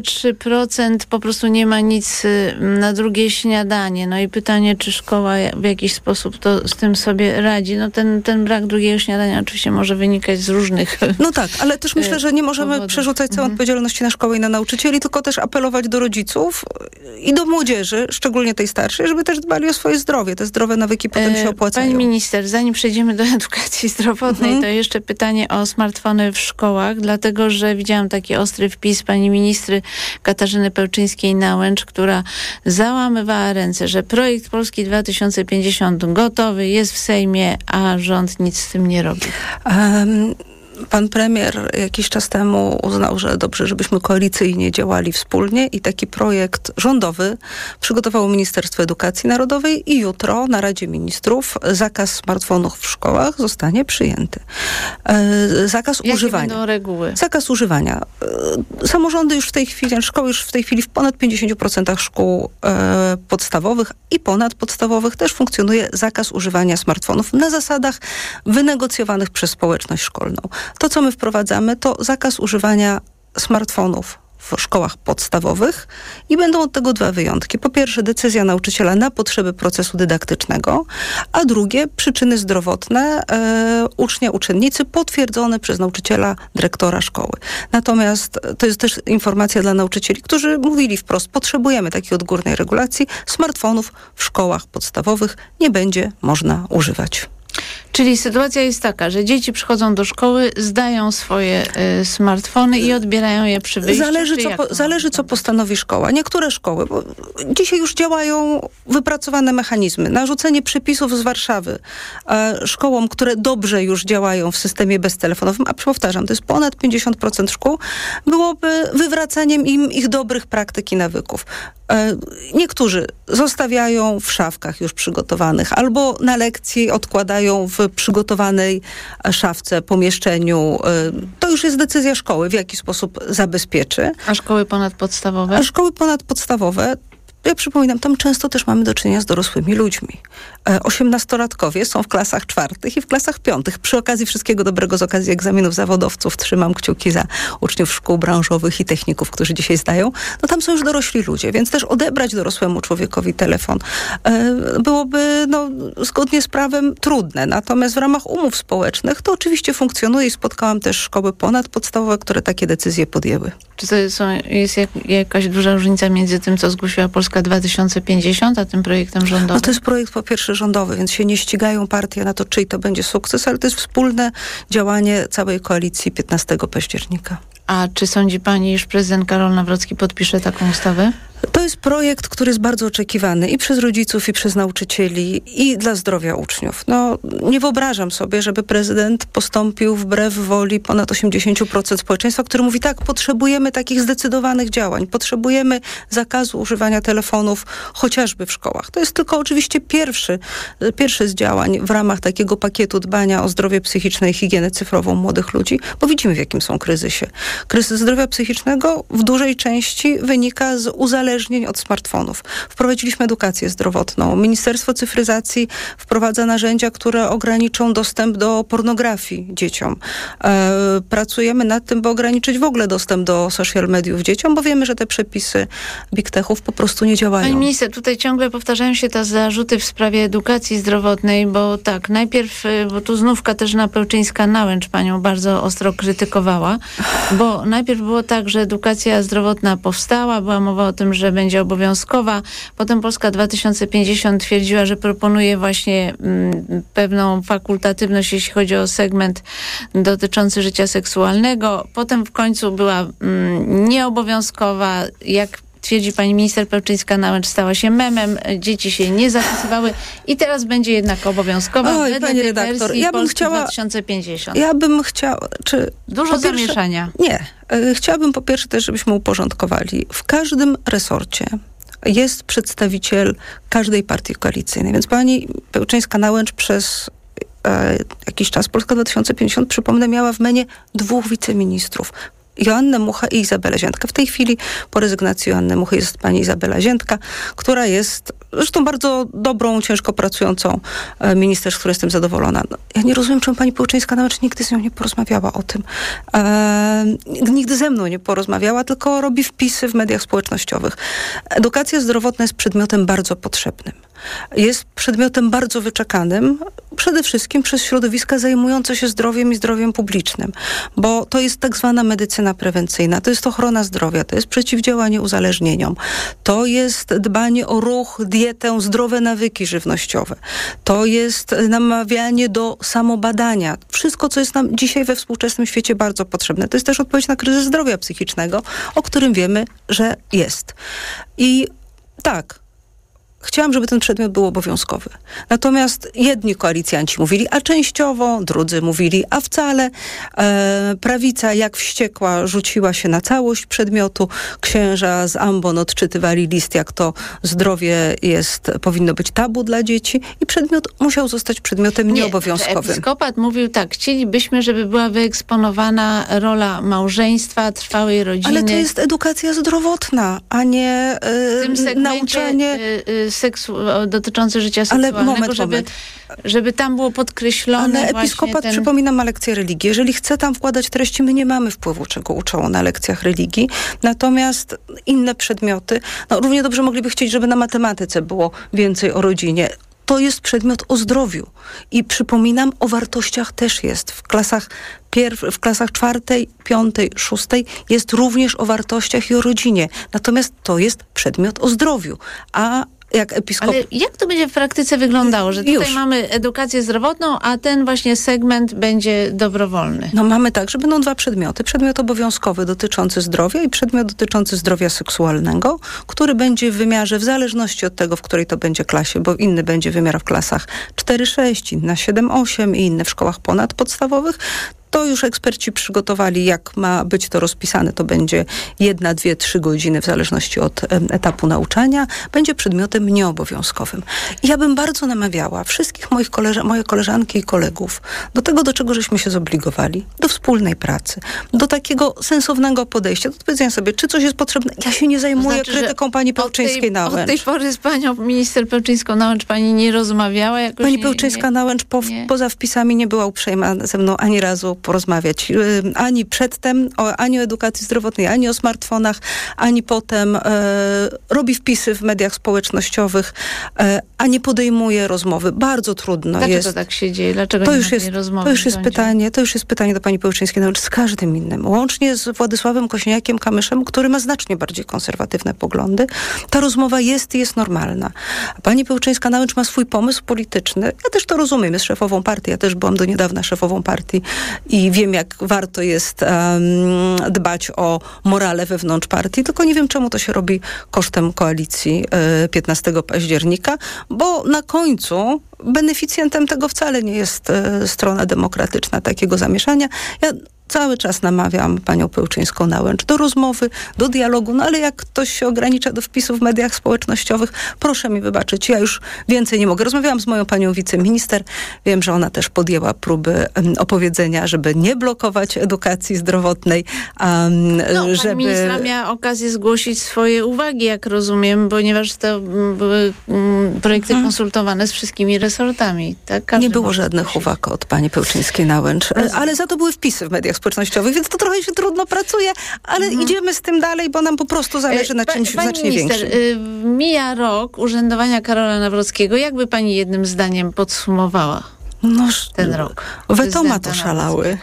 23% po prostu nie ma nic na drugie śniadanie. No i pytanie, czy szkoła w jakiś sposób to z tym sobie radzi. No ten brak drugiego śniadania oczywiście może wynikać z różnych No tak, ale też myślę, że nie możemy przerzucać całej odpowiedzialności na szkołę i na nauczycieli, tylko też apelować do rodziców i do młodzieży, szczególnie tej starszej, żeby też dbali o swoje zdrowie. Te zdrowe nawyki potem się opłacają. Pani minister, zanim przejdziemy do edukacji zdrowotnej, to jeszcze pytanie o smartfony w szkołach, dlatego, że widziałam taki ostry wpis pani ministry Katarzyny Pełczyńskiej-Nałęcz, która załamywała ręce, że projekt Polski 2050 gotowy, jest w Sejmie, a rząd nic z tym nie robi. Pan premier jakiś czas temu uznał, że dobrze, żebyśmy koalicyjnie działali wspólnie i taki projekt rządowy przygotowało Ministerstwo Edukacji Narodowej i jutro na Radzie Ministrów zakaz smartfonów w szkołach zostanie przyjęty. Zakaz używania. Jakie będą reguły? Zakaz używania. Samorządy już w tej chwili, szkoły już w tej chwili w ponad 50% szkół podstawowych i ponadpodstawowych też funkcjonuje zakaz używania smartfonów na zasadach wynegocjowanych przez społeczność szkolną. To, co my wprowadzamy, to zakaz używania smartfonów w szkołach podstawowych i będą od tego dwa wyjątki. Po pierwsze, decyzja nauczyciela na potrzeby procesu dydaktycznego, a drugie, przyczyny zdrowotne ucznia, uczennicy potwierdzone przez nauczyciela, dyrektora szkoły. Natomiast to jest też informacja dla nauczycieli, którzy mówili wprost, potrzebujemy takiej odgórnej regulacji, smartfonów w szkołach podstawowych nie będzie można używać. Czyli sytuacja jest taka, że dzieci przychodzą do szkoły, zdają swoje smartfony i odbierają je przy wyjściu. Zależy, co postanowi szkoła. Niektóre szkoły, bo dzisiaj już działają wypracowane mechanizmy. Narzucenie przepisów z Warszawy szkołom, które dobrze już działają w systemie beztelefonowym, a powtarzam, to jest ponad 50% szkół, byłoby wywracaniem im ich dobrych praktyk i nawyków. Niektórzy zostawiają w szafkach już przygotowanych, albo na lekcji odkładają w przygotowanej szafce, pomieszczeniu. To już jest decyzja szkoły, w jaki sposób zabezpieczy. A szkoły ponadpodstawowe? A szkoły ponadpodstawowe Ja przypominam, tam często też mamy do czynienia z dorosłymi ludźmi. 18-latkowie są w klasach 4. i w klasach 5. Przy okazji wszystkiego dobrego, z okazji egzaminów zawodowców, trzymam kciuki za uczniów szkół branżowych i techników, którzy dzisiaj zdają, no tam są już dorośli ludzie, więc też odebrać dorosłemu człowiekowi telefon byłoby zgodnie z prawem trudne. Natomiast w ramach umów społecznych to oczywiście funkcjonuje i spotkałam też szkoły ponadpodstawowe, które takie decyzje podjęły. Czy to jest jakaś duża różnica między tym, co zgłosiła Polska 2050, a tym projektem rządowym? No to jest projekt po pierwsze rządowy, więc się nie ścigają partie na to, czyj to będzie sukces, ale to jest wspólne działanie całej koalicji 15 października. A czy sądzi pani, iż prezydent Karol Nawrocki podpisze taką ustawę? To jest projekt, który jest bardzo oczekiwany i przez rodziców, i przez nauczycieli, i dla zdrowia uczniów. Nie wyobrażam sobie, żeby prezydent postąpił wbrew woli ponad 80% społeczeństwa, który mówi tak, potrzebujemy takich zdecydowanych działań, potrzebujemy zakazu używania telefonów chociażby w szkołach. To jest tylko oczywiście pierwszy z działań w ramach takiego pakietu dbania o zdrowie psychiczne i higienę cyfrową młodych ludzi, bo widzimy, w jakim są kryzysie. Kryzys zdrowia psychicznego w dużej części wynika z uzależnień od smartfonów. Wprowadziliśmy edukację zdrowotną. Ministerstwo Cyfryzacji wprowadza narzędzia, które ograniczą dostęp do pornografii dzieciom. Pracujemy nad tym, by ograniczyć w ogóle dostęp do social mediów dzieciom, bo wiemy, że te przepisy big techów po prostu nie działają. Pani minister, tutaj ciągle powtarzają się te zarzuty w sprawie edukacji zdrowotnej, bo tak, najpierw, bo tu znów Katarzyna Pełczyńska-Nałęcz panią bardzo ostro krytykowała, bo najpierw było tak, że edukacja zdrowotna powstała, była mowa o tym, że będzie obowiązkowa. Potem Polska 2050 twierdziła, że proponuje właśnie pewną fakultatywność, jeśli chodzi o segment dotyczący życia seksualnego. Potem w końcu była nieobowiązkowa. Jak twierdzi pani minister Pełczyńska-Nałęcz, stała się memem, dzieci się nie zapisywały i teraz będzie jednak obowiązkowa. Oj, pani redaktor, ja bym chciała... 2050. Ja bym chciała... Dużo zamieszania. Nie. Chciałabym po pierwsze też, żebyśmy uporządkowali. W każdym resorcie jest przedstawiciel każdej partii koalicyjnej, więc pani Pełczyńska-Nałęcz przez jakiś czas, Polska 2050, przypomnę, miała w menie 2 wiceministrów. Joannę Muchę i Izabelę Ziętkę. W tej chwili po rezygnacji Joanny Muchy jest pani Izabela Ziętka, która jest zresztą bardzo dobrą, ciężko pracującą minister, z której jestem zadowolona. Ja nie rozumiem, czemu pani Pełczyńska-Nałęcz nigdy z nią nie porozmawiała o tym. Nigdy ze mną nie porozmawiała, tylko robi wpisy w mediach społecznościowych. Edukacja zdrowotna jest przedmiotem bardzo potrzebnym. Jest przedmiotem bardzo wyczekanym, przede wszystkim przez środowiska zajmujące się zdrowiem i zdrowiem publicznym, bo to jest tak zwana medycyna prewencyjna, to jest ochrona zdrowia, to jest przeciwdziałanie uzależnieniom, to jest dbanie o ruch, dietę, zdrowe nawyki żywnościowe, to jest namawianie do samobadania. Wszystko, co jest nam dzisiaj we współczesnym świecie bardzo potrzebne. To jest też odpowiedź na kryzys zdrowia psychicznego, o którym wiemy, że jest. I tak, chciałam, żeby ten przedmiot był obowiązkowy. Natomiast jedni koalicjanci mówili, a częściowo, drudzy mówili, a wcale. Prawica jak wściekła rzuciła się na całość przedmiotu. Księża z ambon odczytywali list, jak to zdrowie powinno być tabu dla dzieci i przedmiot musiał zostać przedmiotem nieobowiązkowym. Episkopat mówił tak, chcielibyśmy, żeby była wyeksponowana rola małżeństwa, trwałej rodziny. Ale to jest edukacja zdrowotna, a nie nauczanie... dotyczący życia seksualnego, żeby tam było podkreślone. Ale episkopat, przypominam, ma lekcję religii. Jeżeli chce tam wkładać treści, my nie mamy wpływu, czego uczą na lekcjach religii. Natomiast inne przedmioty, równie dobrze mogliby chcieć, żeby na matematyce było więcej o rodzinie. To jest przedmiot o zdrowiu. I przypominam, o wartościach też jest. W klasach 4., 5., 6. jest również o wartościach i o rodzinie. Natomiast to jest przedmiot o zdrowiu. A jak episkop... Ale jak to będzie w praktyce wyglądało? Że tutaj mamy edukację zdrowotną, a ten właśnie segment będzie dobrowolny. Mamy tak, że będą 2 przedmioty. Przedmiot obowiązkowy dotyczący zdrowia i przedmiot dotyczący zdrowia seksualnego, który będzie w wymiarze, w zależności od tego, w której to będzie klasie, bo inny będzie wymiar w klasach 4-6, inny 7-8 i inny w szkołach ponadpodstawowych. To już eksperci przygotowali, jak ma być to rozpisane. To będzie 1, 2, 3 godziny w zależności od etapu nauczania. Będzie przedmiotem nieobowiązkowym. I ja bym bardzo namawiała wszystkich moje koleżanki i kolegów do tego, do czego żeśmy się zobligowali. Do wspólnej pracy. Do takiego sensownego podejścia. Do powiedzenia sobie, czy coś jest potrzebne. Ja się nie zajmuję krytyką pani Pełczyńskiej-Nałęcz. Od tej pory z panią minister Pełczyńską-Nałęcz pani nie rozmawiała? Pani Pełczyńska-Nałęcz poza wpisami nie była uprzejma ze mną ani razu porozmawiać. Ani przedtem, ani o edukacji zdrowotnej, ani o smartfonach, ani potem. Robi wpisy w mediach społecznościowych, a nie podejmuje rozmowy. Bardzo trudno jest. Dlaczego tak się dzieje? Dlaczego nie ma tej rozmowy? To już jest pytanie do pani Pełczyńskiej-Nałęcz z każdym innym. Łącznie z Władysławem Kosiniakiem-Kamyszem, który ma znacznie bardziej konserwatywne poglądy. Ta rozmowa jest normalna. Pani Pełczyńska-Nałęcz ma swój pomysł polityczny. Ja też to rozumiem. Jest szefową partii. Ja też byłam do niedawna szefową partii i wiem, jak warto jest dbać o morale wewnątrz partii. Tylko nie wiem, czemu to się robi kosztem koalicji 15 października, bo na końcu beneficjentem tego wcale nie jest strona demokratyczna takiego zamieszania. Ja cały czas namawiam panią Pełczyńską-Nałęcz do rozmowy, do dialogu, no ale jak ktoś się ogranicza do wpisów w mediach społecznościowych, proszę mi wybaczyć, ja już więcej nie mogę. Rozmawiałam z moją panią wiceminister, wiem, że ona też podjęła próby opowiedzenia, żeby nie blokować edukacji zdrowotnej. Pani ministra miała okazję zgłosić swoje uwagi, jak rozumiem, ponieważ to były projekty konsultowane z wszystkimi resortami. Tak? Nie było żadnych uwag od pani Pełczyńskiej-Nałęcz, ale za to były wpisy w mediach społecznościowych, więc to trochę się trudno pracuje, ale idziemy z tym dalej, bo nam po prostu zależy na czymś znacznie większym. Mija rok urzędowania Karola Nawrockiego. Jakby pani jednym zdaniem podsumowała ten rok? Wetomaty szalały.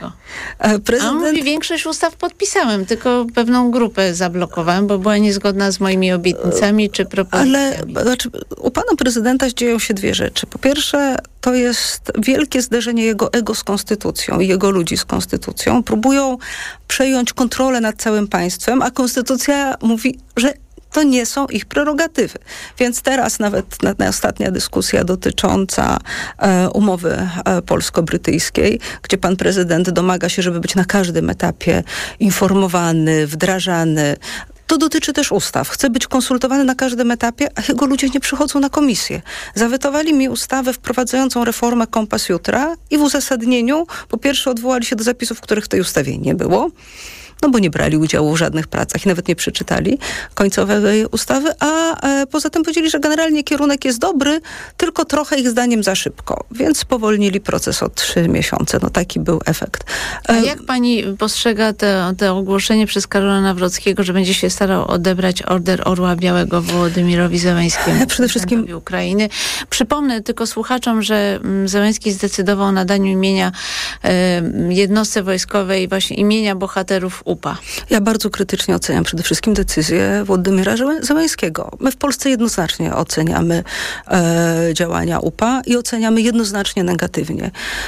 A on mówi, większość ustaw podpisałem, tylko pewną grupę zablokowałem, bo była niezgodna z moimi obietnicami czy propozycjami. Ale u pana prezydenta dzieją się dwie rzeczy. Po pierwsze, to jest wielkie zderzenie jego ego z konstytucją i jego ludzi z konstytucją. Próbują przejąć kontrolę nad całym państwem, a konstytucja mówi, że to nie są ich prerogatywy. Więc teraz nawet ostatnia dyskusja dotycząca umowy polsko-brytyjskiej, gdzie pan prezydent domaga się, żeby być na każdym etapie informowany, wdrażany. To dotyczy też ustaw. Chce być konsultowany na każdym etapie, a jego ludzie nie przychodzą na komisję. Zawetowali mi ustawę wprowadzającą reformę Kompas Jutra i w uzasadnieniu po pierwsze odwołali się do zapisów, których w tej ustawie nie było, no bo nie brali udziału w żadnych pracach i nawet nie przeczytali końcowej ustawy, a poza tym powiedzieli, że generalnie kierunek jest dobry, tylko trochę ich zdaniem za szybko, więc spowolnili proces o 3 miesiące. No taki był efekt. A jak pani postrzega te ogłoszenie przez Karola Nawrockiego, że będzie się starał odebrać Order Orła Białego Wołodymirowi Zełenskiemu, przede wszystkim Ukrainy? Przypomnę tylko słuchaczom, że Zełenski zdecydował o nadaniu imienia jednostce wojskowej, właśnie imienia bohaterów UPA. Ja bardzo krytycznie oceniam przede wszystkim decyzję Wołodymyra Zełenskiego. My w Polsce jednoznacznie oceniamy działania UPA i oceniamy jednoznacznie negatywnie.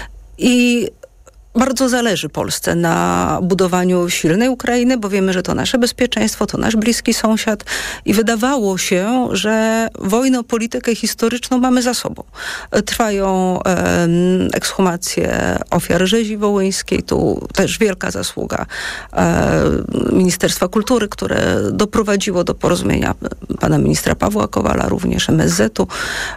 I bardzo zależy Polsce na budowaniu silnej Ukrainy, bo wiemy, że to nasze bezpieczeństwo, to nasz bliski sąsiad i wydawało się, że wojnę o politykę historyczną mamy za sobą. Trwają ekshumacje ofiar rzezi wołyńskiej, tu też wielka zasługa Ministerstwa Kultury, które doprowadziło do porozumienia pana ministra Pawła Kowala, również MSZ-u.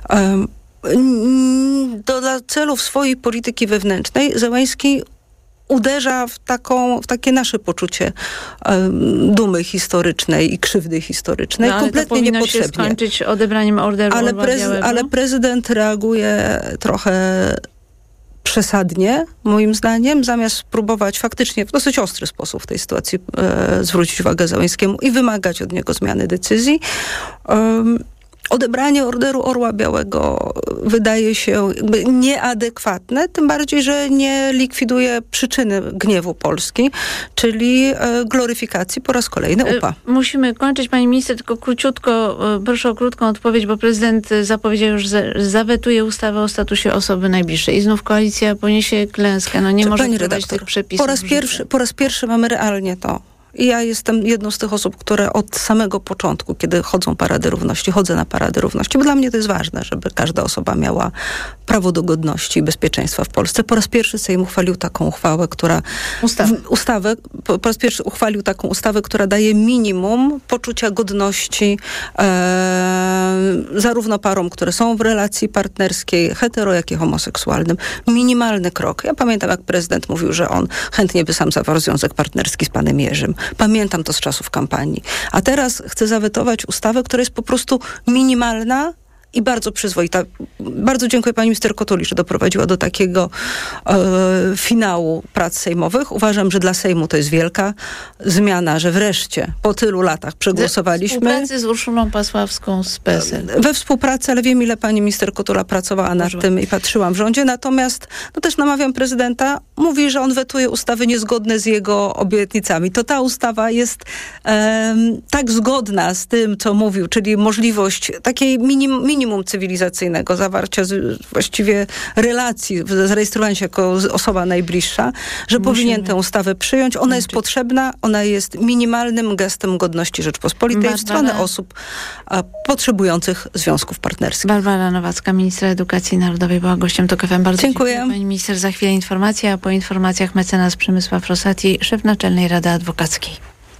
Dla celów swojej polityki wewnętrznej Zełenski uderza w takie nasze poczucie dumy historycznej i krzywdy historycznej. No, kompletnie niepotrzebnie. Się skończyć odebraniem Orderu Orła Białego? Ale prezydent reaguje trochę przesadnie, moim zdaniem, zamiast próbować faktycznie w dosyć ostry sposób w tej sytuacji zwrócić uwagę Zełenskiemu i wymagać od niego zmiany decyzji. Odebranie Orderu Orła Białego wydaje się jakby nieadekwatne, tym bardziej, że nie likwiduje przyczyny gniewu Polski, czyli gloryfikacji po raz kolejny UPA. Musimy kończyć, pani minister, tylko króciutko, proszę o krótką odpowiedź, bo prezydent zapowiedział już, że zawetuje ustawę o statusie osoby najbliższej. I znów koalicja poniesie klęskę. No nie może wprowadzić tych przepisów. Po raz pierwszy mamy realnie to. I ja jestem jedną z tych osób, które od samego początku, kiedy chodzę na Parady Równości, bo dla mnie to jest ważne, żeby każda osoba miała prawo do godności i bezpieczeństwa w Polsce. Po raz pierwszy Sejm uchwalił taką uchwałę, która... Po raz pierwszy uchwalił taką ustawę, która daje minimum poczucia godności zarówno parom, które są w relacji partnerskiej, hetero, jak i homoseksualnym. Minimalny krok. Ja pamiętam, jak prezydent mówił, że on chętnie by sam zawarł związek partnerski z panem Jerzym. Pamiętam to z czasów kampanii. A teraz chce zawetować ustawę, która jest po prostu minimalna i bardzo przyzwoita. Bardzo dziękuję pani minister Kotuli, że doprowadziła do takiego finału prac sejmowych. Uważam, że dla Sejmu to jest wielka zmiana, że wreszcie po tylu latach przegłosowaliśmy. We współpracy z Urszulą Pasławską z PSL. We współpracy, ale wiem, ile pani minister Kotula pracowała nad tym i patrzyłam w rządzie. Natomiast też namawiam prezydenta, mówi, że on wetuje ustawy niezgodne z jego obietnicami. To ta ustawa jest tak zgodna z tym, co mówił, czyli możliwość takiej minimum cywilizacyjnego, zawarcia właściwie relacji, zarejestrowania się jako osoba najbliższa, że powinien tę ustawę przyjąć. Ona jest potrzebna, ona jest minimalnym gestem godności Rzeczpospolitej w stronę osób potrzebujących związków partnerskich. Barbara Nowacka, ministra edukacji narodowej, była gościem TOK FM. Bardzo dziękuję. Pani minister, za chwilę informacja, a po informacjach mecenas Przemysław Rosati, szef Naczelnej Rady Adwokackiej.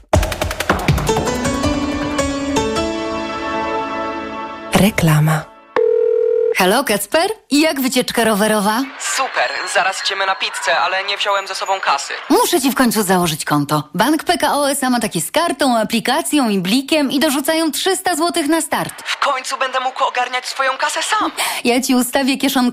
Reklama. Halo, Kacper? I jak wycieczka rowerowa? Super, zaraz idziemy na pizzę, ale nie wziąłem ze sobą kasy. Muszę ci w końcu założyć konto. Bank PKO SA ma takie z kartą, aplikacją i blikiem i dorzucają 300 zł na start. W końcu będę mógł ogarniać swoją kasę sam. Ja ci ustawię kieszonkę